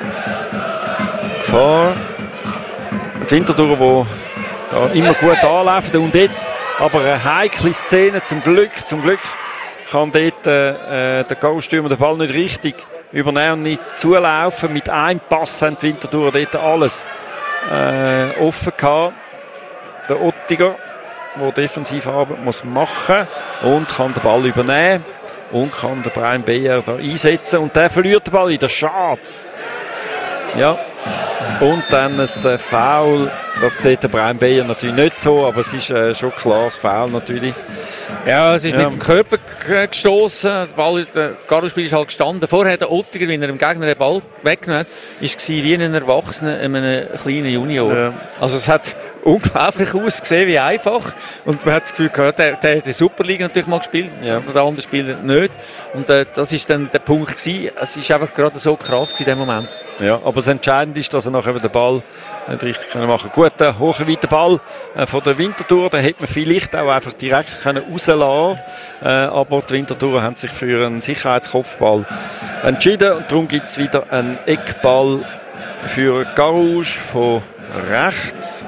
Gefahr. Die Winterthur, die da immer gut anlaufen. Und jetzt aber eine heikle Szene, zum Glück kann dort der Goalstürmer den Ball nicht richtig übernehmen und nicht zulaufen. Mit einem Pass haben die Winterthur dort alles offen gehabt. Der Ottiger, der Defensivarbeit muss machen und kann den Ball übernehmen und kann den Brian Beyer da einsetzen und der verliert den Ball wieder. Schade. Ja. Und dann ein Foul. Das sieht der Brian Beyer natürlich nicht so, aber es ist schon klar, das Foul natürlich. Ja, es ist mit dem Körper gestoßen. Der Garo-Spieler ist halt gestanden. Vorher der Ottiger, wenn er dem Gegner den Ball weggenommen hat, war wie ein Erwachsener, einem kleinen Junior. Ja. Also es hat unglaublich ausgesehen, wie einfach. Und man hat das Gefühl gehabt, der hat die Superliga natürlich mal gespielt, der andere Spieler nicht. Und das war dann der Punkt gewesen. Es war einfach gerade so krass in dem Moment. Ja, aber das Entscheidende ist, dass er nachher den Ball nicht richtig machen konnte. Gut, der hohe, weite Ball von der Winterthur, den hätte man vielleicht auch einfach direkt rauslassen können. Aber die Winterthur haben sich für einen Sicherheitskopfball entschieden. Und darum gibt es wieder einen Eckball für Garouche von rechts.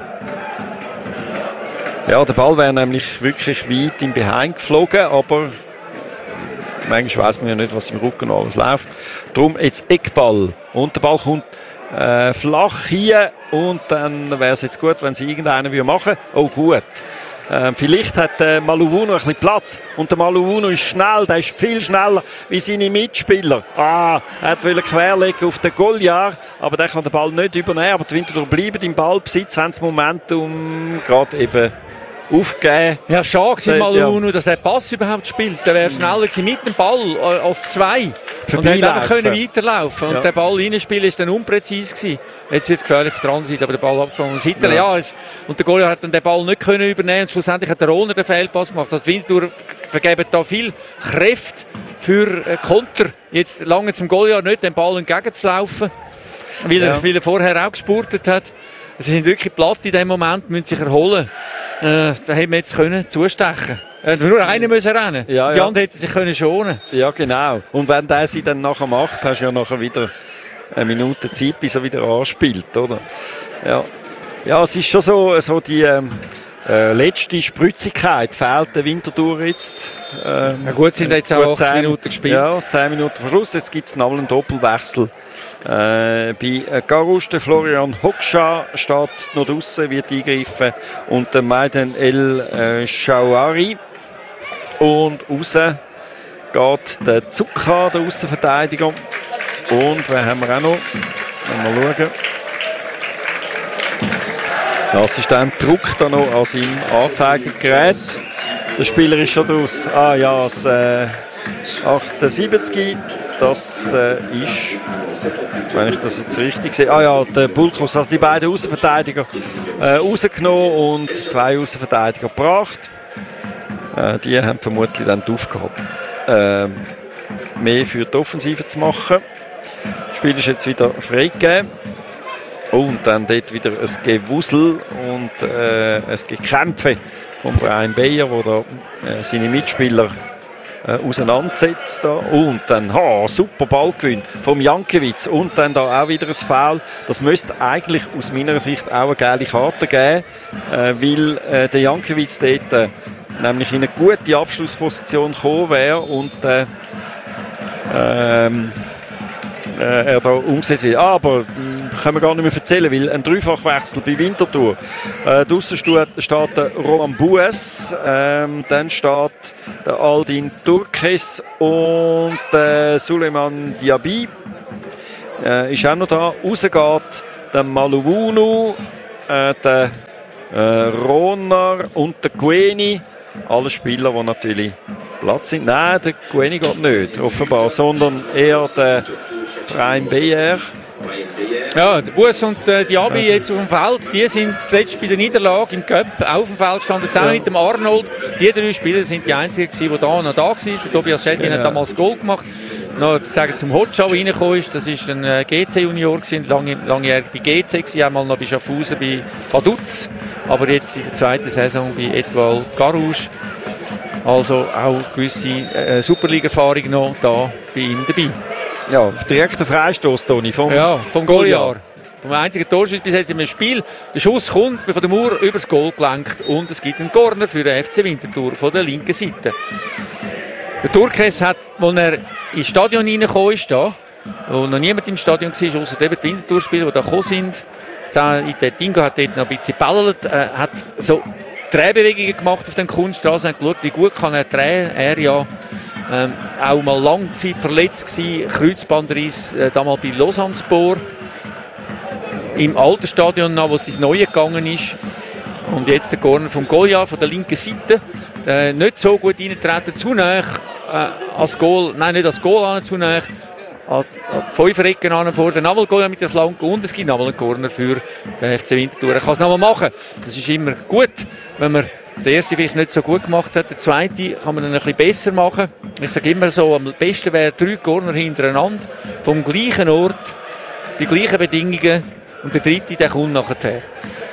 Ja, der Ball wäre nämlich wirklich weit im Behind geflogen, aber manchmal weiss man ja nicht, was im Rücken alles läuft. Darum jetzt Eckball. Und der Ball kommt flach hier und dann wäre es jetzt gut, wenn sie irgendeiner machen würde. Oh gut. Vielleicht hat Maluvuno ein bisschen Platz und der Maluvuno ist schnell, der ist viel schneller wie seine Mitspieler. Er wollte querlegen auf den Goliath, aber der kann den Ball nicht übernehmen. Aber die Winterthur bleiben im Ballbesitz, haben das Momentum gerade eben aufgegeben. Ja, schade war Maluvuno, dass der Pass überhaupt spielt. Der wäre schneller gewesen mit dem Ball als zwei. Und hätte einfach weiterlaufen können. Und der Ball reinspielen ist dann unpräzise gewesen. Jetzt wird es gefährlich auf der anderen Seite, aber der Ball abgefangen. Und der Goliath hat dann den Ball nicht können übernehmen. Und schlussendlich hat der Rohner den Fehlpass gemacht. Also Winterthur vergeben da viel Kräfte für Konter. Jetzt lange zum Goliath nicht, den Ball entgegenzulaufen, weil er vorher auch gespurtet hat. Sie sind wirklich platt in dem Moment, müssen sich erholen. Da hätten wir jetzt zustechen können. Nur einer müssen rennen. Die anderen hätten sich schonen können. Ja, genau. Und wenn der sie dann nachher macht, hast du ja nachher wieder eine Minute Zeit, bis er wieder anspielt, oder? Ja, es ist schon so die letzte Spritzigkeit fehlt der Winterthur jetzt. Gut, sind jetzt auch 18 Minuten gespielt. Ja, 10 Minuten vor Schluss. Jetzt gibt es nochmal einen Doppelwechsel. Bei Garouche, der Florian Hoxha steht noch draussen, wird eingreifen. Und der Maiden El Shawari. Und raus geht der Zucca, der Aussenverteidiger. Und wen haben wir auch noch? Mal schauen. Der Assistent druckt da noch an seinem Anzeigergerät. Der Spieler ist schon draus. Das 78. Das ist, wenn ich das jetzt richtig sehe, der Bulkus, also die beiden Außenverteidiger rausgenommen und 2 Außenverteidiger gebracht. Die haben vermutlich dann die Aufgabe, mehr für die Offensive zu machen. Das Spiel ist jetzt wieder freigegeben. Und dann dort wieder ein Gewusel und ein Gekämpfe von Brian Beyer, der da seine Mitspieler auseinandersetzt. Da. Und dann super Ballgewinn vom Jankiewicz. Und dann da auch wieder ein Foul. Das müsste eigentlich aus meiner Sicht auch eine geile Karte geben, weil der Jankiewicz dort nämlich in eine gute Abschlussposition gekommen wäre und er da umgesetzt wird. Aber können wir gar nicht mehr erzählen, weil ein Dreifachwechsel bei Winterthur. Draussen steht der Roman Bues, dann steht der Aldin Turkes und der Suleiman Diaby ist auch noch da. Rausgeht der Maluvuno, der Rohner und der Gueni. Alle Spieler, die natürlich Platz sind. Nein, der Gueni geht nicht, offenbar, sondern eher der Prime BR. Ja, der Bus und Diaby jetzt auf dem Feld, die sind zuletzt bei der Niederlage im Cup auf dem Feld gestanden, zusammen mit dem Arnold. Die 3 Spieler sind die einzigen, die da waren. Der Tobias Schädlin hat damals Goal gemacht. Noch zum Hotschau reingekommen ist, das war ein GC-Junior, langjährig bei GC gewesen, einmal noch bei Schaffhausen bei Vaduz, aber jetzt in der zweiten Saison bei Etoile Carouge. Also auch gewisse Superliga-Erfahrung noch da bei ihm dabei. Ja, direkter Freistoß, Toni, vom Goliar. Vom einzigen Torschuss bis jetzt im Spiel. Der Schuss kommt von der Mauer übers Goal gelenkt und es gibt einen Corner für den FC Winterthur von der linken Seite. Der Turkes hat, als er ins Stadion reingekommen ist, da, wo noch niemand im Stadion war, außer die Winterthur-Spieler, die da gekommen sind. Der Dingo hat dort noch ein bisschen geballert, hat so Drehbewegungen gemacht auf den Kunststraße, hat geschaut, wie gut kann er drehen. Er ja auch mal Langzeit verletzt gewesen, Kreuzbandriss, damals bei Lausanne-Spor. Im alten Stadion, wo es ins Neue gegangen ist. Und jetzt der Corner vom Goliar von der linken Seite. Nicht so gut reintreten, zu nah als Goal, nein, nicht als Goal an, zu nah an die Fünferecken an vor der Goliar mit der Flanke und es gibt nochmal einen Corner für den FC Winterthur. Er kann es nochmal machen. Das ist immer gut, wenn man den ersten vielleicht nicht so gut gemacht hat. Der zweite kann man dann ein bisschen besser machen. Ich sage immer so, am besten wäre 3 Corner hintereinander, vom gleichen Ort, die gleichen Bedingungen und der dritte, der kommt nachher.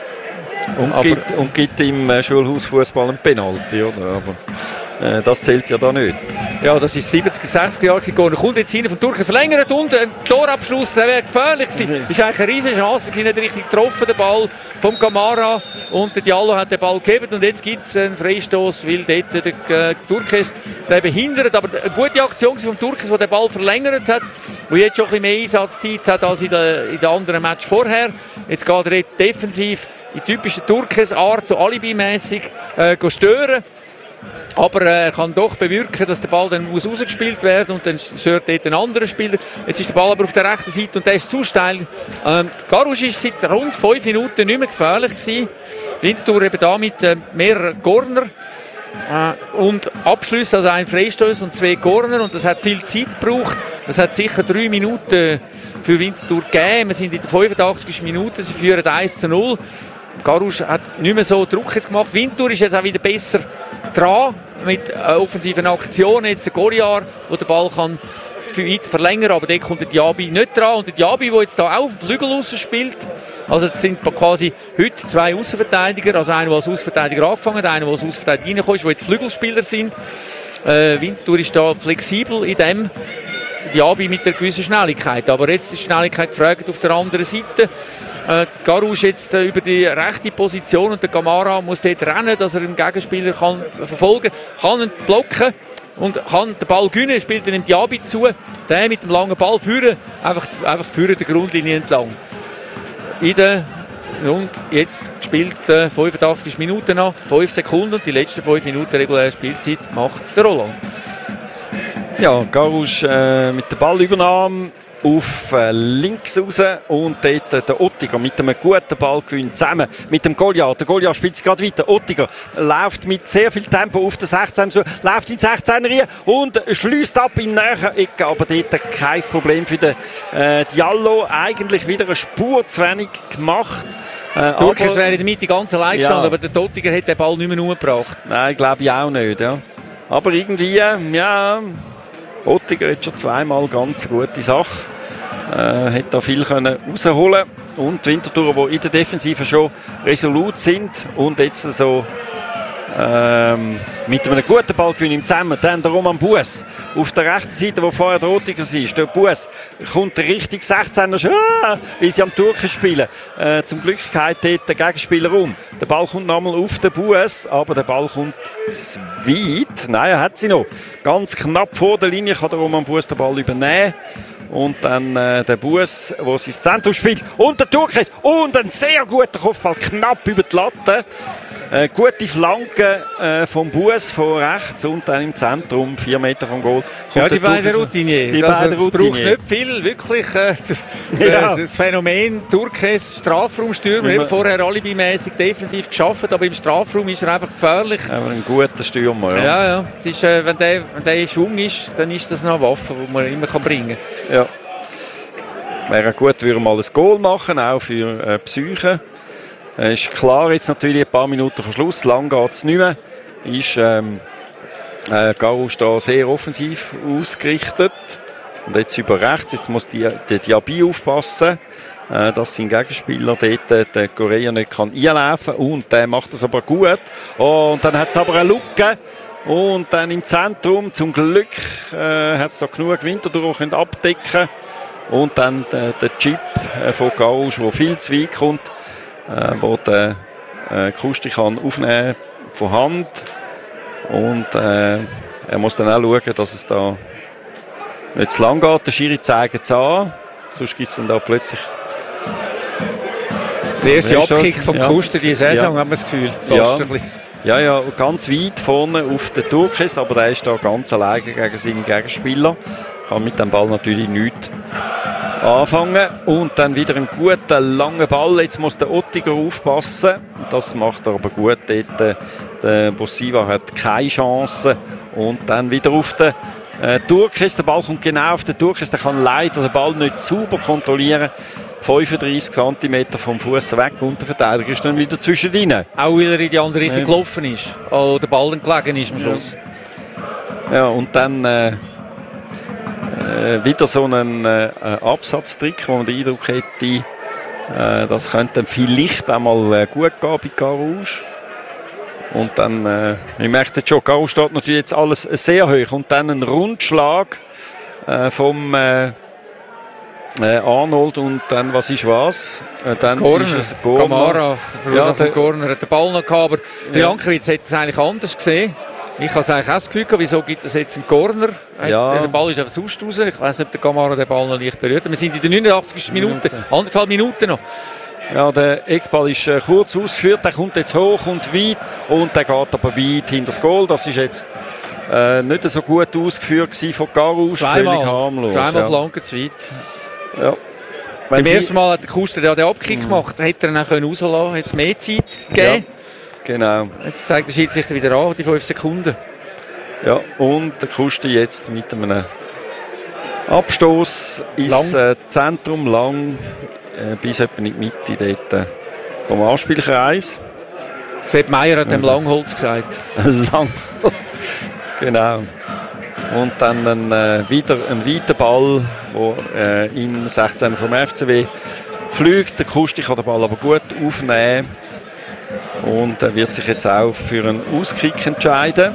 Und gibt im Schulhausfußball ein Penalty, oder? Aber das zählt ja da nicht. Ja, das ist 70er, 60er Jahre gewesen. Kommt jetzt hinein von Turken verlängert und ein Torabschluss, der wäre gefährlich gewesen. Das ist eigentlich eine riesige Chance, nicht richtig getroffen, der Ball vom Kamara und der Diallo hat den Ball gegeben und jetzt gibt es einen Freistoß, weil dort der Turkes den behindert, aber eine gute Aktion vom Turkes, der den Ball verlängert hat, der jetzt schon ein bisschen mehr Einsatzzeit hat als in den anderen Match vorher. Jetzt geht er jetzt defensiv in typischer Turkes-Art, so alibimässig stören. Aber er kann doch bewirken, dass der Ball dann rausgespielt werden muss und dann stört dort ein anderer Spieler. Jetzt ist der Ball aber auf der rechten Seite und der ist zu steil. Carouge ist seit rund 5 Minuten nicht mehr gefährlich gewesen. Winterthur eben da mit mehreren Corner und Abschlüsse, also ein Freistoß und 2 Corner und das hat viel Zeit gebraucht. Das hat sicher 3 Minuten für Winterthur gegeben. Wir sind in der 85. Minute, sie führen 1:0. Carouge hat nicht mehr so Druck jetzt gemacht. Winterthur ist jetzt auch wieder besser dran mit offensiven Aktionen. Jetzt der Goliar, der den Ball kann weit verlängern, aber dort kommt der Diaby nicht dran. Und der Diaby, der jetzt da auch auf dem Flügel raus spielt, also es sind quasi heute 2 Außenverteidiger, also einer, der als Außenverteidiger angefangen hat, einer, der als Außenverteidiger reingekommen ist, die jetzt Flügelspieler sind. Winterthur ist da flexibel in dem. Diaby mit einer gewissen Schnelligkeit, aber jetzt ist die Schnelligkeit gefragt auf der anderen Seite. Carouge jetzt über die rechte Position und der Kamara muss dort rennen, dass er den Gegenspieler kann verfolgen kann, ihn blocken und kann den Ball gewinnen, spielt dann dem Diaby zu, der mit dem langen Ball führen, einfach führen der Grundlinie entlang. Und jetzt spielt 85 Minuten noch, 5 Sekunden und die letzten 5 Minuten reguläre Spielzeit macht der Roland. Ja, Carouge mit der Ballübernahme auf links raus und dort der Ottiger mit einem guten Ballgewinn zusammen mit dem Goliar. Der Goliar spielt es gerade weiter. Ottiger läuft mit sehr viel Tempo auf den 16 zu, läuft in die 16er rein und schließt ab in näher Ecke. Aber dort kein Problem für den Diallo. Eigentlich wieder eine Spur zu wenig gemacht. Turkes wäre in der Mitte ganz allein gestanden, aber der Ottiger hat den Ball nicht mehr umgebracht. Nein, glaube ich auch nicht. Ja. Aber irgendwie, ja... Ottiger hat schon 2-mal ganz gute Sache. Hat da viel rausholen können. Und die Winterthur, die in der Defensive schon resolut sind und jetzt so mit einem guten Ballgewinn im Zusammen. Dann der Roman Buess auf der rechten Seite, wo vorher der Ottiger ist. Der Buess kommt der richtig 16er, wie sie am Turken spielen. Zum Glück geht dort der Gegenspieler um. Der Ball kommt nochmal auf den Buess, aber der Ball kommt zu weit. Nein, er hat sie noch. Ganz knapp vor der Linie kann der Roman Buess den Ball übernehmen. Und dann der Buess, der ins Zentrum spielt. Und der Turkes. Und ein sehr guter Kopfball, knapp über die Latte. Gute Flanke vom Buess von rechts und dann im Zentrum, 4 Meter vom Goal. Ja, die beiden Routiniers. Es braucht nicht viel, wirklich. Das Phänomen Turkes, Strafraumstürmer, eben vorher alibimäßig defensiv geschafft, aber im Strafraum ist er einfach gefährlich. Aber ein guter Stürmer. Ja. Das ist, wenn der in Schwung ist, dann ist das noch eine Waffe, die man immer bringen kann. Ja. wäre gut, würde mal ein Goal machen, auch für Psyche. Ist klar, jetzt natürlich ein paar Minuten vor Schluss, lang geht es nicht mehr. Ist Garus da sehr offensiv ausgerichtet. Und jetzt über rechts, jetzt muss der Diaby aufpassen, dass sein Gegenspieler dort, der Korea, nicht kann einlaufen kann. Und der macht das aber gut. Oh, und dann hat es aber eine Lücke. Und dann im Zentrum, zum Glück, hat es da genug Winterthur abdecken können. Und dann der Chip von Garus, der viel zu weit kommt, wo der Kusti kann aufnehmen von Hand. Und er muss dann auch schauen, dass es da nicht zu lang geht. Der Schiri zeigt es an. Sonst gibt es dann da plötzlich... Der erste Abkick vom Kuster diese Saison, haben wir das Gefühl. Fast ein bisschen. Ja, ganz weit vorne auf den Turkis, aber der ist da ganz alleine gegen seinen Gegenspieler. Kann mit dem Ball natürlich nichts anfangen. Und dann wieder einen guten, langen Ball. Jetzt muss der Ottiger aufpassen. Das macht er aber gut. Dort, der Bossiva hat keine Chance. Und dann wieder auf den Turkis. Der Ball kommt genau auf den Turkis. Der kann leider den Ball nicht sauber kontrollieren. 35 cm vom Fuß weg und der Verteidiger ist dann wieder zwischendrin. Auch weil er in die andere Richtung gelaufen ist. Oder der Ball dann gelegen ist am Schluss. Ja, und dann wieder so einen Absatztrick, wo man den Eindruck hätte, das könnte vielleicht einmal gut gehen bei Garus. Und dann, ich merke jetzt schon, Garus steht natürlich jetzt alles sehr hoch. Und dann ein Rundschlag vom Arnold und dann, was ist was? Dann Corner. Ist es Corner. Kamara, der Corner hat den Ball noch gehabt, aber der Jankiewicz hätte es eigentlich anders gesehen. Ich habe eigentlich auch das Gefühl gehabt, wieso gibt es jetzt einen Corner? Ja. Der Ball ist einfach sonst raus. Ich weiss nicht, ob der Kamara den Ball noch leicht berührt. Wir sind in der 89. Minute, 1,5 Minuten noch. Ja, der Eckball ist kurz ausgeführt, der kommt jetzt hoch und weit und der geht aber weit hinter das Goal. Das ist jetzt nicht so gut ausgeführt von Garus, völlig harmlos. Zweimal Flanken zu weit. Ja. Beim ersten Mal hat der Kuster den Abkick gemacht, hätte er ihn auch rauslassen können, hätte es mehr Zeit gegeben. Ja, genau. Jetzt zeigt der Schiedsrichter wieder an, die 5 Sekunden. Ja, und der Kuster jetzt mit einem Abstoß ins Zentrum, lang, bis etwa in die Mitte dort vom Anspielkreis. Sepp Meier hat dem Langholz gesagt. Langholz, genau. Und dann wieder ein weiter Ball, der in 16 vom FCW fliegt. Der Kusti kann den Ball aber gut aufnehmen. Und er wird sich jetzt auch für einen Auskick entscheiden.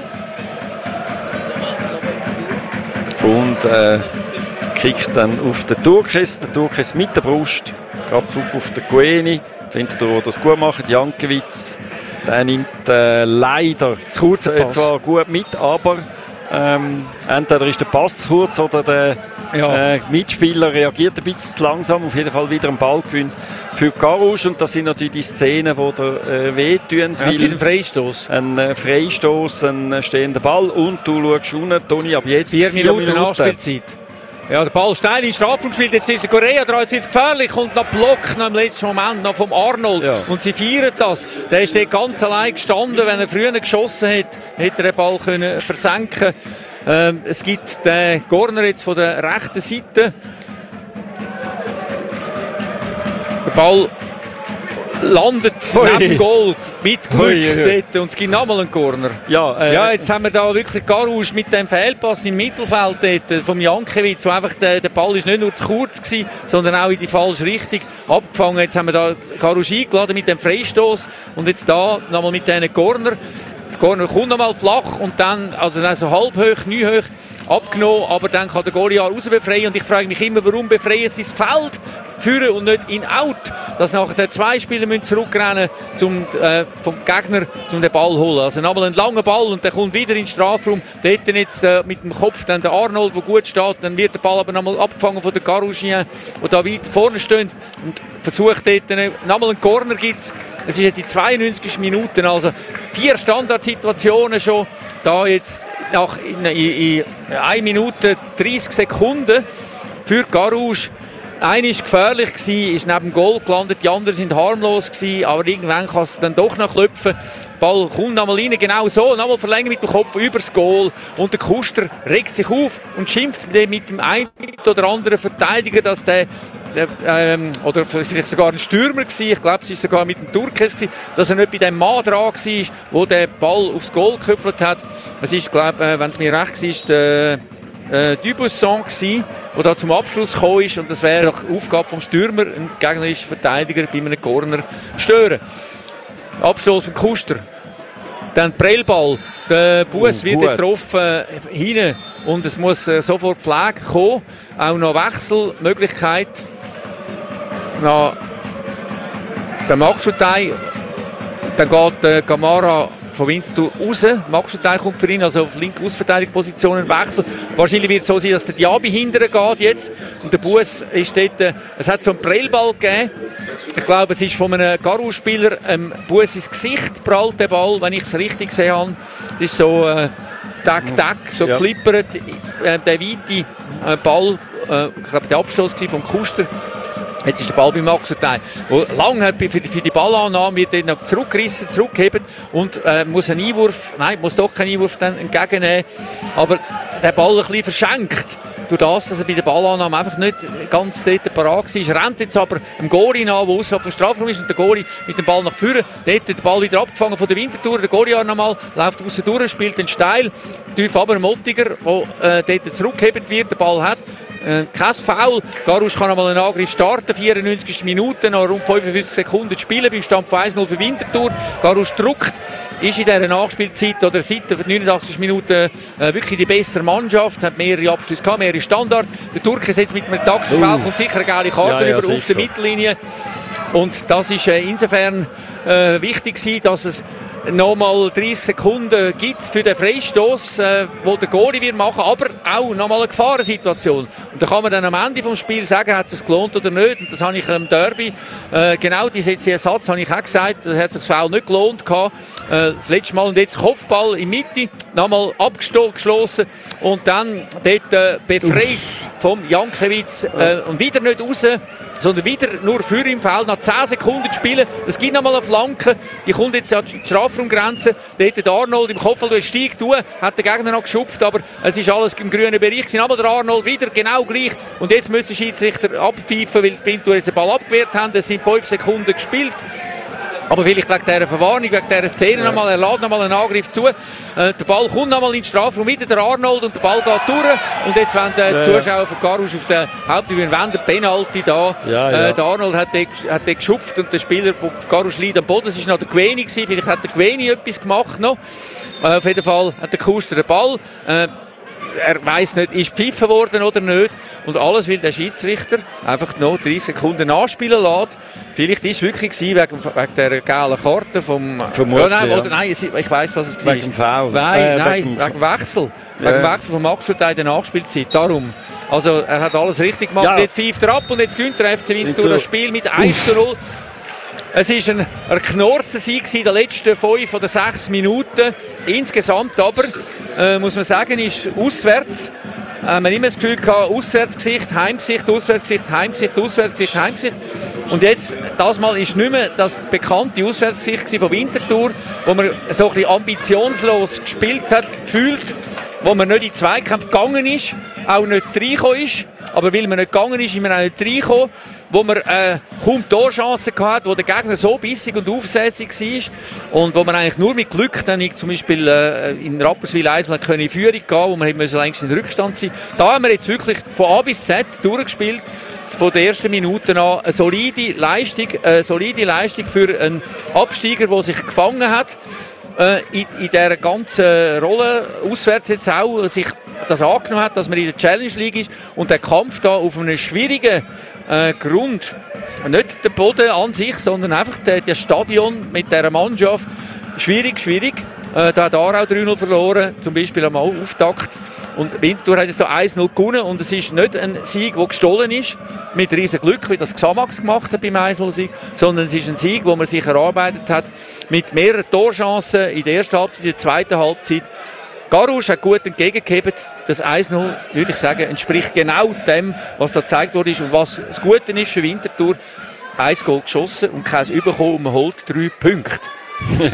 Und kickt dann auf den Turkis. Der Turkis mit der Brust. Geht zurück auf den Gueni. Winterthur, der das gut macht. Jankiewicz, der nimmt leider zwar gut mit, aber entweder ist der Pass zu kurz oder der Mitspieler reagiert ein bisschen zu langsam. Auf jeden Fall wieder ein Ballgewinn für Garus. Und das sind natürlich die Szenen, die da wehtun. Es gibt einen Freistoß. Ein Freistoß, ein stehender Ball. Und du schaust unten, Toni, ab jetzt 4 Minuten Nachspielzeit. Ja, der Ball steil in den Strafraum gespielt, jetzt ist der Korea dran, jetzt ist gefährlich und noch Block noch im letzten Moment noch vom Arnold. Ja. Und sie feiern das. Der ist dort ganz allein gestanden, wenn er früher geschossen hätte, hätte er den Ball können versenken. Es gibt den Corner jetzt von der rechten Seite. Der Ball landet neben dem Goal mit Glück dort und es gibt nochmal einen Corner. Ja, jetzt haben wir da wirklich Garus mit dem Fehlpass im Mittelfeld dort vom Jankiewicz, wo einfach der Ball ist nicht nur zu kurz gewesen, sondern auch in die falsche Richtung abgefangen. Jetzt haben wir da Garus eingeladen mit dem Freistoß und jetzt da nochmal mit diesen Corner. Der Corner kommt nochmal flach und dann, also so halb hoch, nie hoch abgenommen, aber dann kann der Goliath raus befreien und ich frage mich immer, warum befreien sie das Feld führen und nicht in Out, dass nachher 2 Spieler müssen zurückrennen vom Gegner, um den Ball zu holen. Also nochmal einen langen Ball und der kommt wieder in den Strafraum. Dort jetzt mit dem Kopf dann der Arnold, der gut steht, dann wird der Ball aber nochmal abgefangen von der Garouchien, der da weit vorne steht und versucht dort nochmal einen Corner gibt's. Es ist jetzt die 92. Minute, also 4 Standardsituationen schon, da jetzt nach in 1 Minute 30 Sekunden für Garus. Einer war gefährlich, ist neben dem Goal gelandet, die anderen sind harmlos gewesen, aber irgendwann kann es dann doch noch klopfen. Der Ball kommt nochmal rein, genau so, nochmal verlängert mit dem Kopf übers Goal und der Kuster regt sich auf und schimpft mit dem einen oder anderen Verteidiger, dass der oder vielleicht sogar ein Stürmer war, ich glaube, es war sogar mit dem Turkes, dass er nicht bei dem Mann dran war, der den Ball aufs Goal geköpft hat. Es ist, glaube wenn es mir recht ist, Dubuisson gsi, der da zum Abschluss gekommen ist, und das wäre die Aufgabe vom Stürmer, einen gegnerischen Verteidiger bei einem Corner zu stören. Abstoß von Kuster. Dann Prellball. Der Bus wird getroffen hinten und es muss sofort Pflege kommen. Auch noch Wechselmöglichkeit. Nach der Maxschutei. Dann geht Camara von Winterthur raus. Maxschutei kommt für ihn, also auf linke Außenverteidigungspositionen Wechsel. Wahrscheinlich wird es so sein, dass der Diaby hinterher geht jetzt. Und der Bus ist dort, es hat so einen Prellball gegeben. Ich glaube, es ist von einem Garou-Spieler Bus ins Gesicht prallt, der Ball, wenn ich es richtig gesehen habe. Es ist so tack, so geflippert. Der weite Ball, ich glaube, der Abstoß vom Kuster. Jetzt ist der Ball bei Maxschutei, der lange für die Ballannahme wird dann noch zurückgerissen, zurückgeben und muss einen Einwurf, nein, muss doch keinen Einwurf dann entgegennehmen, aber der Ball ein bisschen verschenkt. Durch das, dass er bei der Ballannahme einfach nicht ganz dort parat war. Rennt jetzt aber dem Goalie nach, der außerhalb vom Strafraum ist, und der Goalie mit dem Ball nach vorne. Dort der Ball wieder abgefangen von der Winterthur. Der Goalie nochmal läuft außen durch, spielt den steil. Tief aber Mottiger, der dort zurückgeheben wird, der Ball hat. Kein Foul. Garusch kann einmal einen Angriff starten. 94 Minuten, noch rund 55 Sekunden spielen beim Stand von 1-0 für Winterthur. Garusch druckt, ist in dieser Nachspielzeit oder seit der 89 Minuten wirklich die bessere Mannschaft, hat mehrere Abschlüsse gehabt, mehrere Standards. Der Turk setzt mit einem taktischen Foul, kommt sicher eine geile Karte über auf der Mittellinie. Und das ist insofern wichtig gewesen, dass es nochmal 30 Sekunden gibt für den Freistoß, wo der Goalie wird machen, aber auch nochmal eine Gefahrensituation. Und da kann man dann am Ende des Spiels sagen, hat es sich gelohnt oder nicht. Und das habe ich im Derby, genau diesen Satz habe ich auch gesagt, da hat sich das Foul nicht gelohnt gehabt. Das letzte Mal, und jetzt Kopfball in die Mitte, nochmal abgeschlossen und dann dort befreit vom Jankiewicz und wieder nicht raus, sondern wieder nur für im Feld, nach 10 Sekunden zu spielen. Es gibt nochmal eine Flanke, die kommt jetzt an die Strafraumgrenze. Dort der Arnold im Kopf, der steigt durch, hat der Gegner noch geschupft, aber es ist alles im grünen Bereich. Sind aber der Arnold wieder genau gleich. Und jetzt müssen die Schiedsrichter abpfeifen, weil die Winterthur jetzt den Ball abgewehrt haben. Es sind 5 Sekunden gespielt. Aber vielleicht wegen dieser Verwarnung, wegen dieser Szene nochmal, er lädt nochmal einen Angriff zu. Der Ball kommt nochmal in den Strafraum, wieder der Arnold, und der Ball geht durch. Und jetzt wollen die Zuschauer von Garusch auf der Haupttribüne wenden, Penalty da. Der Arnold hat den geschupft und der Spieler von Garusch liegt am Boden. Das war noch der Gweni, vielleicht hat der Gweni etwas gemacht noch. Auf jeden Fall hat der Kuster den Ball. Er weiss nicht, ist pfiffen worden oder nicht. Und alles, weil der Schiedsrichter einfach noch 30 Sekunden nachspielen lässt. Vielleicht war es wirklich wegen der gelben Karte vom... Nein, ich weiss, was es war. Wegen dem Foul. Nein, wegen Wechsel. Wegen Wechsel von Maxschutei in der Nachspielzeit. Darum. Also er hat alles richtig gemacht. Ja. Jetzt pfeift er ab und jetzt gewinnt der FC Winterthur das Spiel mit 1:0. Es war ein Knorzen-Sieg in den letzten 5 oder 6 Minuten. Insgesamt aber, muss man sagen, ist auswärts. Man hat immer das Gefühl gehabt, Auswärtsgesicht, Heimgesicht, Auswärtsgesicht, Heimgesicht, Auswärtsgesicht, Heimgesicht. Und jetzt, das Mal ist nicht mehr das bekannte Auswärtsgesicht von Winterthur, wo man so ein bisschen ambitionslos gespielt hat, gefühlt, wo man nicht in Zweikämpfe gegangen ist, auch nicht reingekommen ist. Aber weil man nicht gegangen ist, ist man auch nicht reingekommen, wo man kaum Torchancen hatte, wo der Gegner so bissig und aufsässig war und wo man eigentlich nur mit Glück dann zum Beispiel in Rapperswil 1 in Führung gehen, wo man längst in Rückstand sein. Da haben wir jetzt wirklich von A bis Z durchgespielt, von der ersten Minute an. Eine solide Leistung für einen Absteiger, der sich gefangen hat. In dieser ganzen Rolle, auswärts jetzt auch, sich das angenommen hat, dass man in der Challenge League ist und der Kampf da auf einem schwierigen Grund, nicht der Boden an sich, sondern einfach das Stadion mit dieser Mannschaft, schwierig. Da hat Aarau 3-0 verloren, zum Beispiel am Auftakt. Und Winterthur hat jetzt so 1-0 gewonnen und es ist nicht ein Sieg, der gestohlen ist, mit riesen Glück, wie das Xamax gemacht hat beim 1-0-Sieg, sondern es ist ein Sieg, den man sich erarbeitet hat, mit mehreren Torchancen in der ersten Halbzeit, in der zweiten Halbzeit. Garus hat gut entgegengegeben. Das 1-0, würde ich sagen, entspricht genau dem, was da gezeigt wurde und was das Gute ist für Winterthur. 1 Goal geschossen und keins bekommen und man holt 3 Punkte.